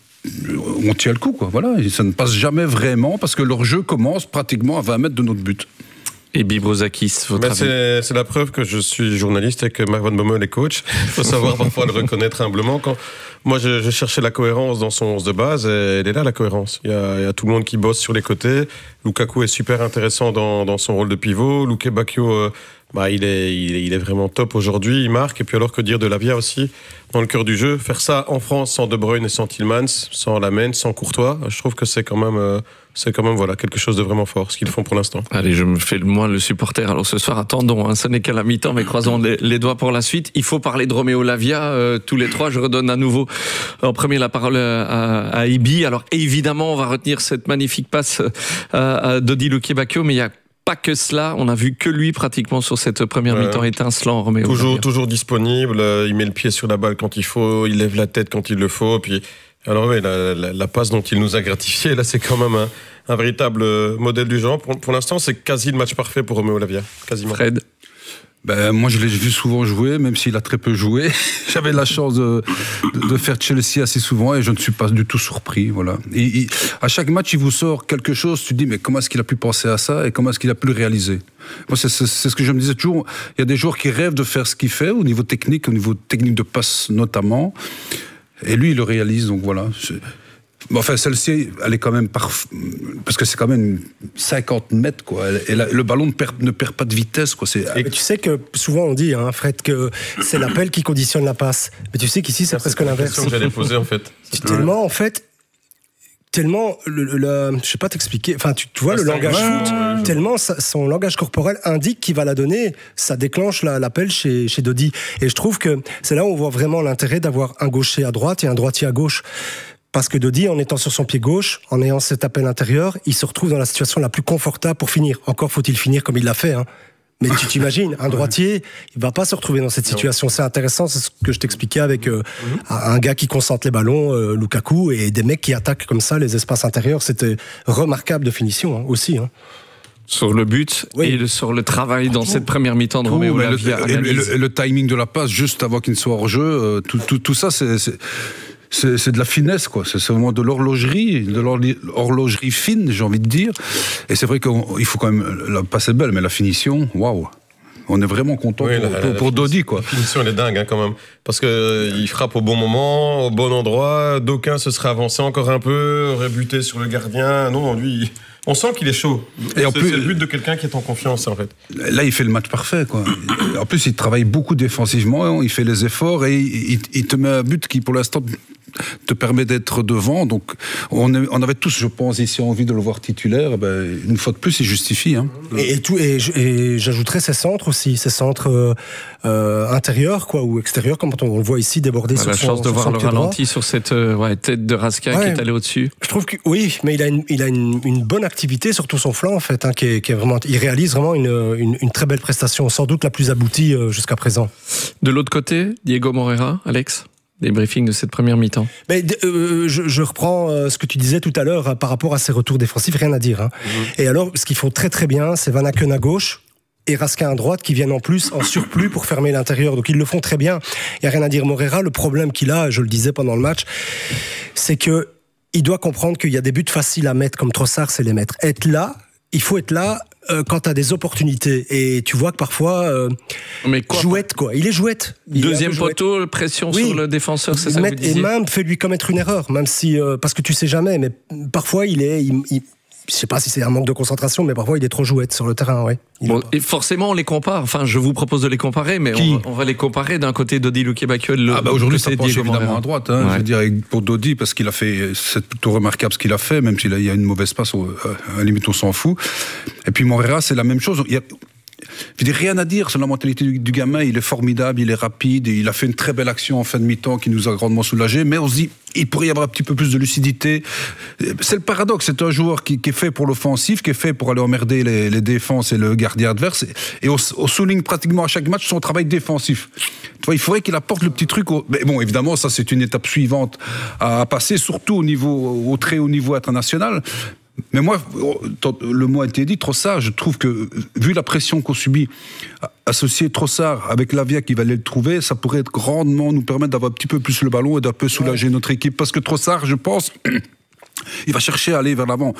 on tient le coup, quoi. Voilà, et ça ne passe jamais vraiment parce que leur jeu commence pratiquement à vingt mètres de notre but. Et Bibrozakis, votre avis ? c'est, c'est la preuve que je suis journaliste et que Marc Van Bommel est coach. Il faut savoir parfois le reconnaître humblement. Quand moi, je, je cherchais la cohérence dans son onze de base, et elle est là, la cohérence. Il y, a, il y a tout le monde qui bosse sur les côtés. Lukaku est super intéressant dans, dans son rôle de pivot. Luque Bacchio, euh, bah, il est, il est, il est vraiment top aujourd'hui. Il marque. Et puis alors, que dire de Lavia aussi, dans le cœur du jeu. Faire ça en France sans De Bruyne et sans Tielemans, sans Lamine, sans Courtois, je trouve que c'est quand même... Euh, C'est quand même voilà, quelque chose de vraiment fort, ce qu'ils font pour l'instant. Allez, je me fais moi le supporter. Alors ce soir, attendons, hein, ce n'est qu'à la mi-temps, mais croisons les, les doigts pour la suite. Il faut parler de Roméo Lavia, euh, tous les trois. Je redonne à nouveau en premier la parole à, à Ibi. Alors évidemment, on va retenir cette magnifique passe à, à Dodi Luque Bacchio, mais il y a pas que cela, on a vu que lui pratiquement sur cette première ouais. mi-temps étincelant, Roméo. Toujours, toujours disponible, il met le pied sur la balle quand il faut, il lève la tête quand il le faut, puis... Alors oui, la, la, la passe dont il nous a gratifié, là, c'est quand même un, un véritable modèle du genre. Pour, pour l'instant, c'est quasi le match parfait pour Roméo Lavia, quasiment. Fred ? Ben, moi, je l'ai vu souvent jouer, même s'il a très peu joué. J'avais la chance de, de, de faire Chelsea assez souvent et je ne suis pas du tout surpris. Voilà. Et, et, à chaque match, il vous sort quelque chose, tu te dis, mais comment est-ce qu'il a pu penser à ça et comment est-ce qu'il a pu le réaliser ? Moi, c'est, c'est, c'est ce que je me disais toujours. Il y a des joueurs qui rêvent de faire ce qu'il fait, au niveau technique, au niveau technique de passe notamment. Et lui, il le réalise, donc voilà. Bon, enfin, celle-ci, elle est quand même parf... parce que c'est quand même cinquante mètres, quoi. Et la, le ballon ne perd, ne perd pas de vitesse, quoi. C'est... Et tu sais que souvent on dit, hein, Fred, que c'est l'appel qui conditionne la passe. Mais tu sais qu'ici, c'est, c'est presque l'inverse. C'est la question que j'allais poser, en fait. Tellement, en fait. Tellement, le, le, le, je sais pas t'expliquer, enfin tu, tu vois, ah, le langage foot, ouais, tellement ça, son langage corporel indique qu'il va la donner, ça déclenche la, l'appel chez, chez Dodi. Et je trouve que c'est là où on voit vraiment l'intérêt d'avoir un gaucher à droite et un droitier à gauche. Parce que Dodi, en étant sur son pied gauche, en ayant cet appel intérieur, il se retrouve dans la situation la plus confortable pour finir. Encore faut-il finir comme il l'a fait, hein. Mais tu t'imagines, un droitier, il va pas se retrouver dans cette situation. C'est intéressant, c'est ce que je t'expliquais avec euh, un gars qui concentre les ballons, euh, Lukaku, et des mecs qui attaquent comme ça les espaces intérieurs. C'était remarquable de finition, hein, aussi. Hein. Sur le but oui. et le, sur le travail dans tout, cette première mi-temps de tout, Roméo Lavia. Le, le, le, le timing de la passe, juste avant qu'il ne soit hors jeu, euh, tout, tout, tout ça, c'est... c'est... C'est, c'est de la finesse, quoi. C'est vraiment de l'horlogerie, de l'horlogerie fine, j'ai envie de dire. Et c'est vrai qu'il faut quand même... La passe est belle, mais la finition, waouh. On est vraiment content oui, pour, la, pour, pour Dodi, quoi. La finition, elle est dingue, hein, quand même. Parce qu'il euh, frappe au bon moment, au bon endroit. D'aucuns se seraient avancés encore un peu, auraient buté sur le gardien. Non, lui... On sent qu'il est chaud. Et en c'est, plus, c'est le but de quelqu'un qui est en confiance, en fait. Là, il fait le match parfait, quoi. En plus, il travaille beaucoup défensivement, il fait les efforts et il, il te met un but qui, pour l'instant, te permet d'être devant. Donc, on, est, on avait tous, je pense, ici envie de le voir titulaire. Ben, une fois de plus, il justifie. Hein. Et, et, tout, et, et j'ajouterais ses centres aussi, ses centres euh, euh, intérieurs, quoi, ou extérieurs, comme on, on le voit ici déborder on a sur la son, chance de voir le ralenti droit. Sur cette euh, ouais, tête de Raskin ouais, qui est allé au-dessus. Je trouve que oui, mais il a une, il a une, une bonne activité sur tout son flanc, en fait, hein, qui est, qui est vraiment, il réalise vraiment une, une, une très belle prestation, sans doute la plus aboutie euh, jusqu'à présent. De l'autre côté, Diego Moreira, Alex, des briefings de cette première mi-temps. Mais euh, je, je reprends euh, ce que tu disais tout à l'heure hein, par rapport à ses retours défensifs, rien à dire. Hein. Mmh. Et alors, ce qu'ils font très très bien, c'est Van Aken à gauche et Raskin à droite qui viennent en plus en surplus pour fermer l'intérieur. Donc ils le font très bien. Il y a rien à dire. Moreira, le problème qu'il a, je le disais pendant le match, c'est que il doit comprendre qu'il y a des buts faciles à mettre, comme Trossard, c'est les mettre. Être là, il faut être là euh, quand tu as des opportunités. Et tu vois que parfois, euh, mais quoi, jouette, quoi. Il est jouette. Il Deuxième poteau, jouette. Pression oui. sur le défenseur, c'est ça que vous disiez. Et même, fais-lui commettre une erreur, même si, euh, parce que tu sais jamais, mais parfois, il est... Il, il, je sais pas si c'est un manque de concentration, mais parfois il est trop jouette sur le terrain, ouais. Bon, et forcément, on les compare. Enfin, je vous propose de les comparer, mais on, on va les comparer d'un côté Dodi Luque-Bacquel. Ah bah aujourd'hui, ça penche évidemment à droite. Hein, ouais. Je veux dire, pour Dodi, parce qu'il a fait, c'est plutôt remarquable ce qu'il a fait, même s'il y a une mauvaise passe, à la limite, on s'en fout. Et puis Moreira, c'est la même chose. Il y a, je dis rien à dire sur la mentalité du, du gamin, il est formidable, il est rapide, il a fait une très belle action en fin de mi-temps qui nous a grandement soulagés, mais on se dit, il pourrait y avoir un petit peu plus de lucidité. C'est le paradoxe, c'est un joueur qui, qui est fait pour l'offensif, qui est fait pour aller emmerder les, les défenses et le gardien adverse, et on, on souligne pratiquement à chaque match son travail défensif. Tu vois, il faudrait qu'il apporte le petit truc. Au... Mais bon, évidemment, ça c'est une étape suivante à passer, surtout au niveau, au très haut niveau international. Mais moi, le mot a été dit, Trossard, je trouve que, vu la pression qu'on subit, associer Trossard avec Lavia qui va aller le trouver, ça pourrait être grandement nous permettre d'avoir un petit peu plus le ballon et d'un peu soulager ouais. notre équipe. Parce que Trossard, je pense... il va chercher à aller vers l'avant.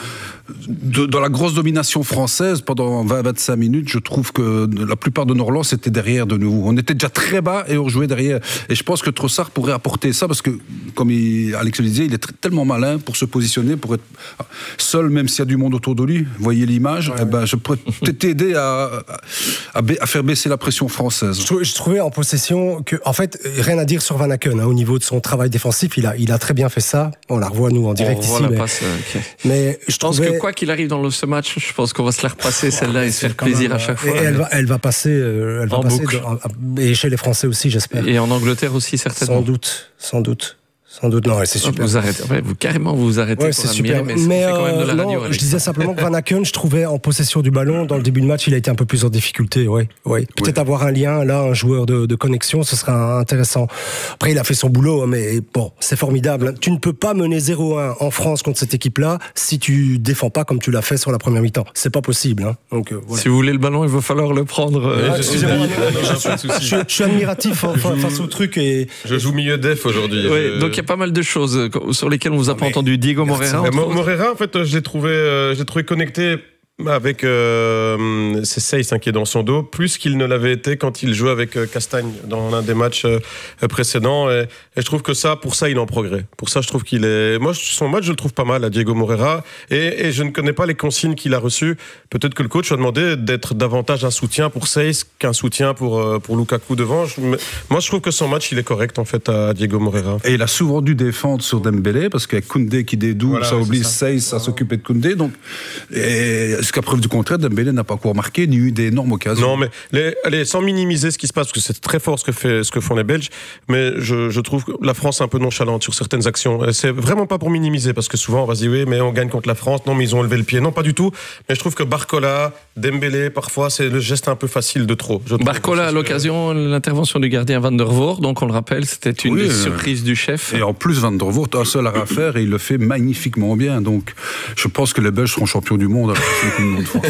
De, dans la grosse domination française, pendant vingt à vingt-cinq minutes, je trouve que la plupart de nos relances étaient derrière de nous. On était déjà très bas et on jouait derrière. Et je pense que Trossard pourrait apporter ça parce que, comme il, Alex le disait, il est tellement malin pour se positionner, pour être seul, même s'il y a du monde autour de lui. Vous voyez l'image, ouais, eh ben, je pourrais peut-être t'aider à, à, à, à faire baisser la pression française. Je, trouvais, je trouvais en possession que, en fait, rien à dire sur Van Aken. Hein, au niveau de son travail défensif, il a, il a très bien fait ça. On la revoit, nous, en direct ici. Mais, passe, okay. mais je, je pense trouvais... que quoi qu'il arrive dans le, ce match, je pense qu'on va se la repasser celle-là et se faire plaisir même, à chaque fois. Et elle va, elle va passer, euh, elle va passer de, et chez les Français aussi, j'espère. Et en Angleterre aussi, certainement. Sans doute, sans doute. Sans doute, non, ouais, c'est super. Vous arrêtez, ouais, vous carrément vous vous arrêtez. Ouais, c'est super. Mais, mais c'est quand même de la euh, radio. Non, je disais simplement que Van Aken, je trouvais en possession du ballon dans le début de match, il a été un peu plus en difficulté. Ouais, ouais. Peut-être ouais. avoir un lien là, un joueur de, de connexion, ce serait intéressant. Après, il a fait son boulot, mais bon, c'est formidable. Tu ne peux pas mener zéro un en France contre cette équipe-là si tu défends pas comme tu l'as fait sur la première mi-temps. C'est pas possible. Hein. Donc, euh, voilà. Si vous voulez le ballon, il va falloir le prendre. Ouais, je, suis, je, je suis admiratif face au truc et je joue milieu def aujourd'hui. Ouais, je... Donc il y a pas mal de choses sur lesquels on vous a pas mais, entendu. Diego Moreira. Moreira, en fait, je l'ai trouvé, euh, je l'ai trouvé connecté avec euh, c'est Seyss hein, qui est dans son dos, plus qu'il ne l'avait été quand il jouait avec euh, Castagne dans l'un des matchs euh, précédents. Et, et je trouve que ça, pour ça, il est en progrès. Pour ça, je trouve qu'il est. Moi, son match, je le trouve pas mal à Diego Moreira. Et, et je ne connais pas les consignes qu'il a reçues. Peut-être que le coach a demandé d'être davantage un soutien pour Seyss qu'un soutien pour euh, pour Lukaku devant. Je, moi, je trouve que son match, il est correct en fait à Diego Moreira. Et il a souvent dû défendre sur Dembélé parce qu'il y a Koundé qui dédouble, voilà, ça oui, oblige Seyss à s'occuper de Koundé. Donc, et, jusqu'à preuve du contraire, Dembélé n'a pas encore marqué ni eu d'énormes occasions. Non, mais les, allez, sans minimiser ce qui se passe, parce que c'est très fort ce que, fait, ce que font les Belges, mais je, je trouve que la France est un peu nonchalante sur certaines actions. Et c'est vraiment pas pour minimiser, parce que souvent on va se dire oui, mais on gagne contre la France, non, mais ils ont levé le pied. Non, pas du tout. Mais je trouve que Barcola, Dembélé, parfois, c'est le geste un peu facile de trop. Barcola, à l'occasion, que... l'intervention du gardien Van der Voort, donc on le rappelle, c'était une oui, des euh... surprises du chef. Et en plus, Van der Voort a un seul à faire et il le fait magnifiquement bien. Donc, je pense que les Belges seront champions du monde avec le monde de France.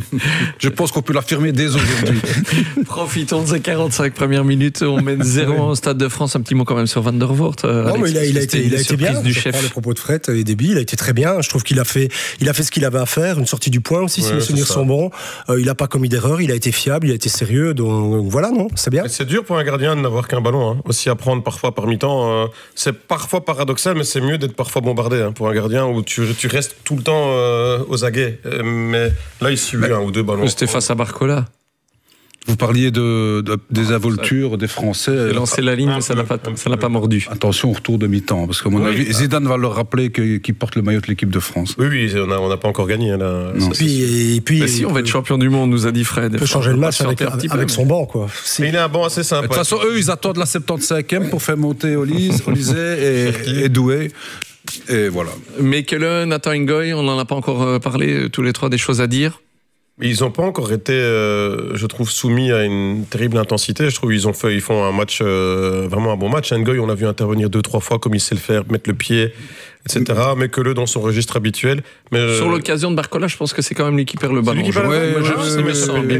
Je pense qu'on peut l'affirmer dès aujourd'hui. Profitons de ces quarante-cinq premières minutes. On mène zéro au Stade de France. Un petit mot quand même sur Van der Voort. Euh, non, mais il a, il a été, il a été bien. Du je chef. Les propos de Fred et Déby, il a été très bien. Je trouve qu'il a fait, il a fait ce qu'il avait à faire. Une sortie du point aussi, ouais, si mes souvenirs sont bons. Euh, il n'a pas commis d'erreur. Il a été fiable. Il a été sérieux. Donc voilà, non, c'est bien. Mais c'est dur pour un gardien de n'avoir qu'un ballon. Hein. Aussi à prendre parfois par mi-temps. Euh, c'est parfois paradoxal, mais c'est mieux d'être parfois bombardé hein, pour un gardien où tu, tu restes tout le temps euh, aux aguets. Euh, mais là, il subit un ou deux ballons. C'était face à Barcola. Vous parliez de, de, des involtures des Français. Il a lancé la ligne, mais ça n'a pas, ça n'a pas mordu. Attention au retour de mi-temps, parce qu'à mon oui, avis, ah. Zidane va leur rappeler qu'il qu porte le maillot de l'équipe de France. Oui, oui, on n'a on a pas encore gagné. Là. Non. Puis, et puis, mais si, on va être champion du monde, nous a dit Fred. Il peut changer le match avec, avec, avec son banc, quoi. Si. Il a un banc assez sympa. De toute façon, eux, ils attendent la septante-cinquième pour faire monter Olise, Olysée et, et Doué. Et voilà. Mekele, Nathan Ngoy, on n'en a pas encore parlé, tous les trois, des choses à dire. Ils n'ont pas encore été, euh, je trouve, soumis à une terrible intensité. Je trouve qu'ils ont fait, ils font un match, euh, vraiment un bon match. Ngoy, on l'a vu intervenir deux, trois fois, comme il sait le faire, mettre le pied, et cetera. Mais que le dans son registre habituel. Mais euh... Sur l'occasion de Barcola, je pense que c'est quand même lui qui perd le ballon. Qui perd ouais, le ballon. Il me semble.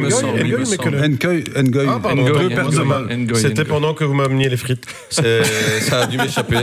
Ngoy, ah, pardon, Ngoy, perd de mal. C'était pendant que vous m'ameniez les frites. Ça a dû m'échapper.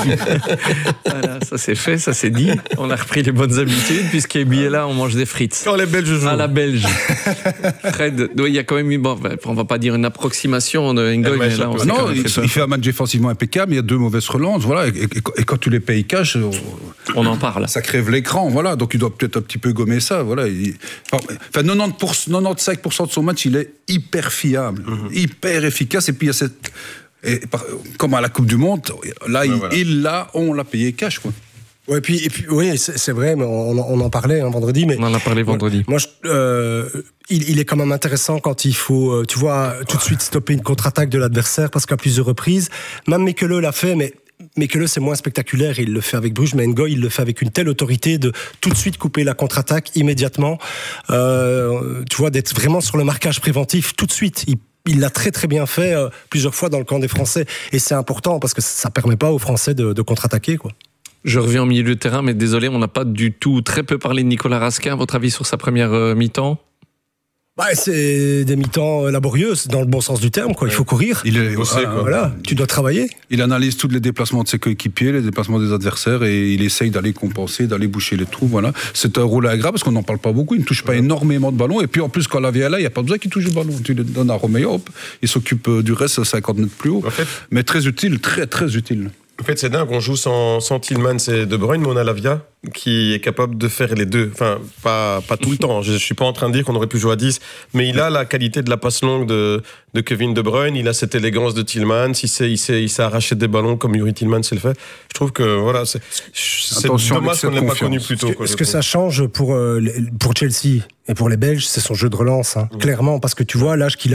Voilà, ça c'est fait, ça c'est dit. On a repris les bonnes habitudes, puisqu'Ebi est là, on mange des frites. Quand les Belges jouent. À la Belge. Fred, il y a quand même eu, bon, on va pas dire une approximation de Ngoy, mais là, on non, il, il fait un match défensivement impeccable, il y a deux mauvaises relances, voilà, et, et, et quand tu les payes cash, on, on en parle. Ça crève l'écran, voilà. Donc il doit peut-être un petit peu gommer ça, voilà. Il, enfin, quatre-vingt-dix pour cent, quatre-vingt-quinze pour cent de son match, il est hyper fiable, mm-hmm. hyper efficace. Et puis il y a cette, et, comme à la Coupe du Monde, là, ouais, il, voilà. il l'a, on l'a payé cash, quoi. Ouais, puis, et puis, oui, c'est, c'est vrai, mais on, on en parlait hein, vendredi. Mais on en a parlé vendredi. Moi, je, euh, il, il est quand même intéressant quand il faut, tu vois, tout de suite stopper une contre-attaque de l'adversaire, parce qu'à plusieurs reprises, même Mekele l'a fait, mais Mekele c'est moins spectaculaire, il le fait avec Bruges, mais Ngoy il le fait avec une telle autorité de tout de suite couper la contre-attaque immédiatement. Euh, tu vois, d'être vraiment sur le marquage préventif tout de suite. Il Il l'a très très bien fait euh, plusieurs fois dans le camp des Français, et c'est important parce que ça permet pas aux Français de, de contre-attaquer, quoi. Je reviens au milieu de terrain, mais désolé, on n'a pas du tout, très peu parlé de Nicolas Raskin. Votre avis sur sa première euh, mi-temps ? Bah, c'est des mi-temps laborieuses, dans le bon sens du terme, quoi. Il faut courir. Il est, voilà, quoi. Voilà, tu dois travailler. Il analyse tous les déplacements de ses coéquipiers, les déplacements des adversaires, et il essaye d'aller compenser, d'aller boucher les trous. Voilà. C'est un rôle agréable parce qu'on n'en parle pas beaucoup. Il ne touche pas ouais. énormément de ballons. Et puis en plus, quand la vie est là, il n'y a pas besoin qu'il touche le ballon. Tu le donnes à Roméo, hop, il s'occupe du reste cinquante mètres plus haut. En fait, mais très utile, très très utile. En fait, c'est dingue, on joue sans, sans Tielemans et De Bruyne, mais on a Lavia qui est capable de faire les deux. Enfin, pas, pas tout le temps. Je ne suis pas en train de dire qu'on aurait pu jouer à dix, mais il a la qualité de la passe longue de, de Kevin De Bruyne, il a cette élégance de Tielemans, il sait, il sait, il sait arracher des ballons comme Yuri Tielemans le fait. Je trouve que voilà, c'est, c'est dommage qu'on ne l'ait pas connu plus tôt. Ce que ça change pour, euh, pour Chelsea et pour les Belges, c'est son jeu de relance, hein. Mmh. Clairement, parce que tu vois, l'âge qu'il a,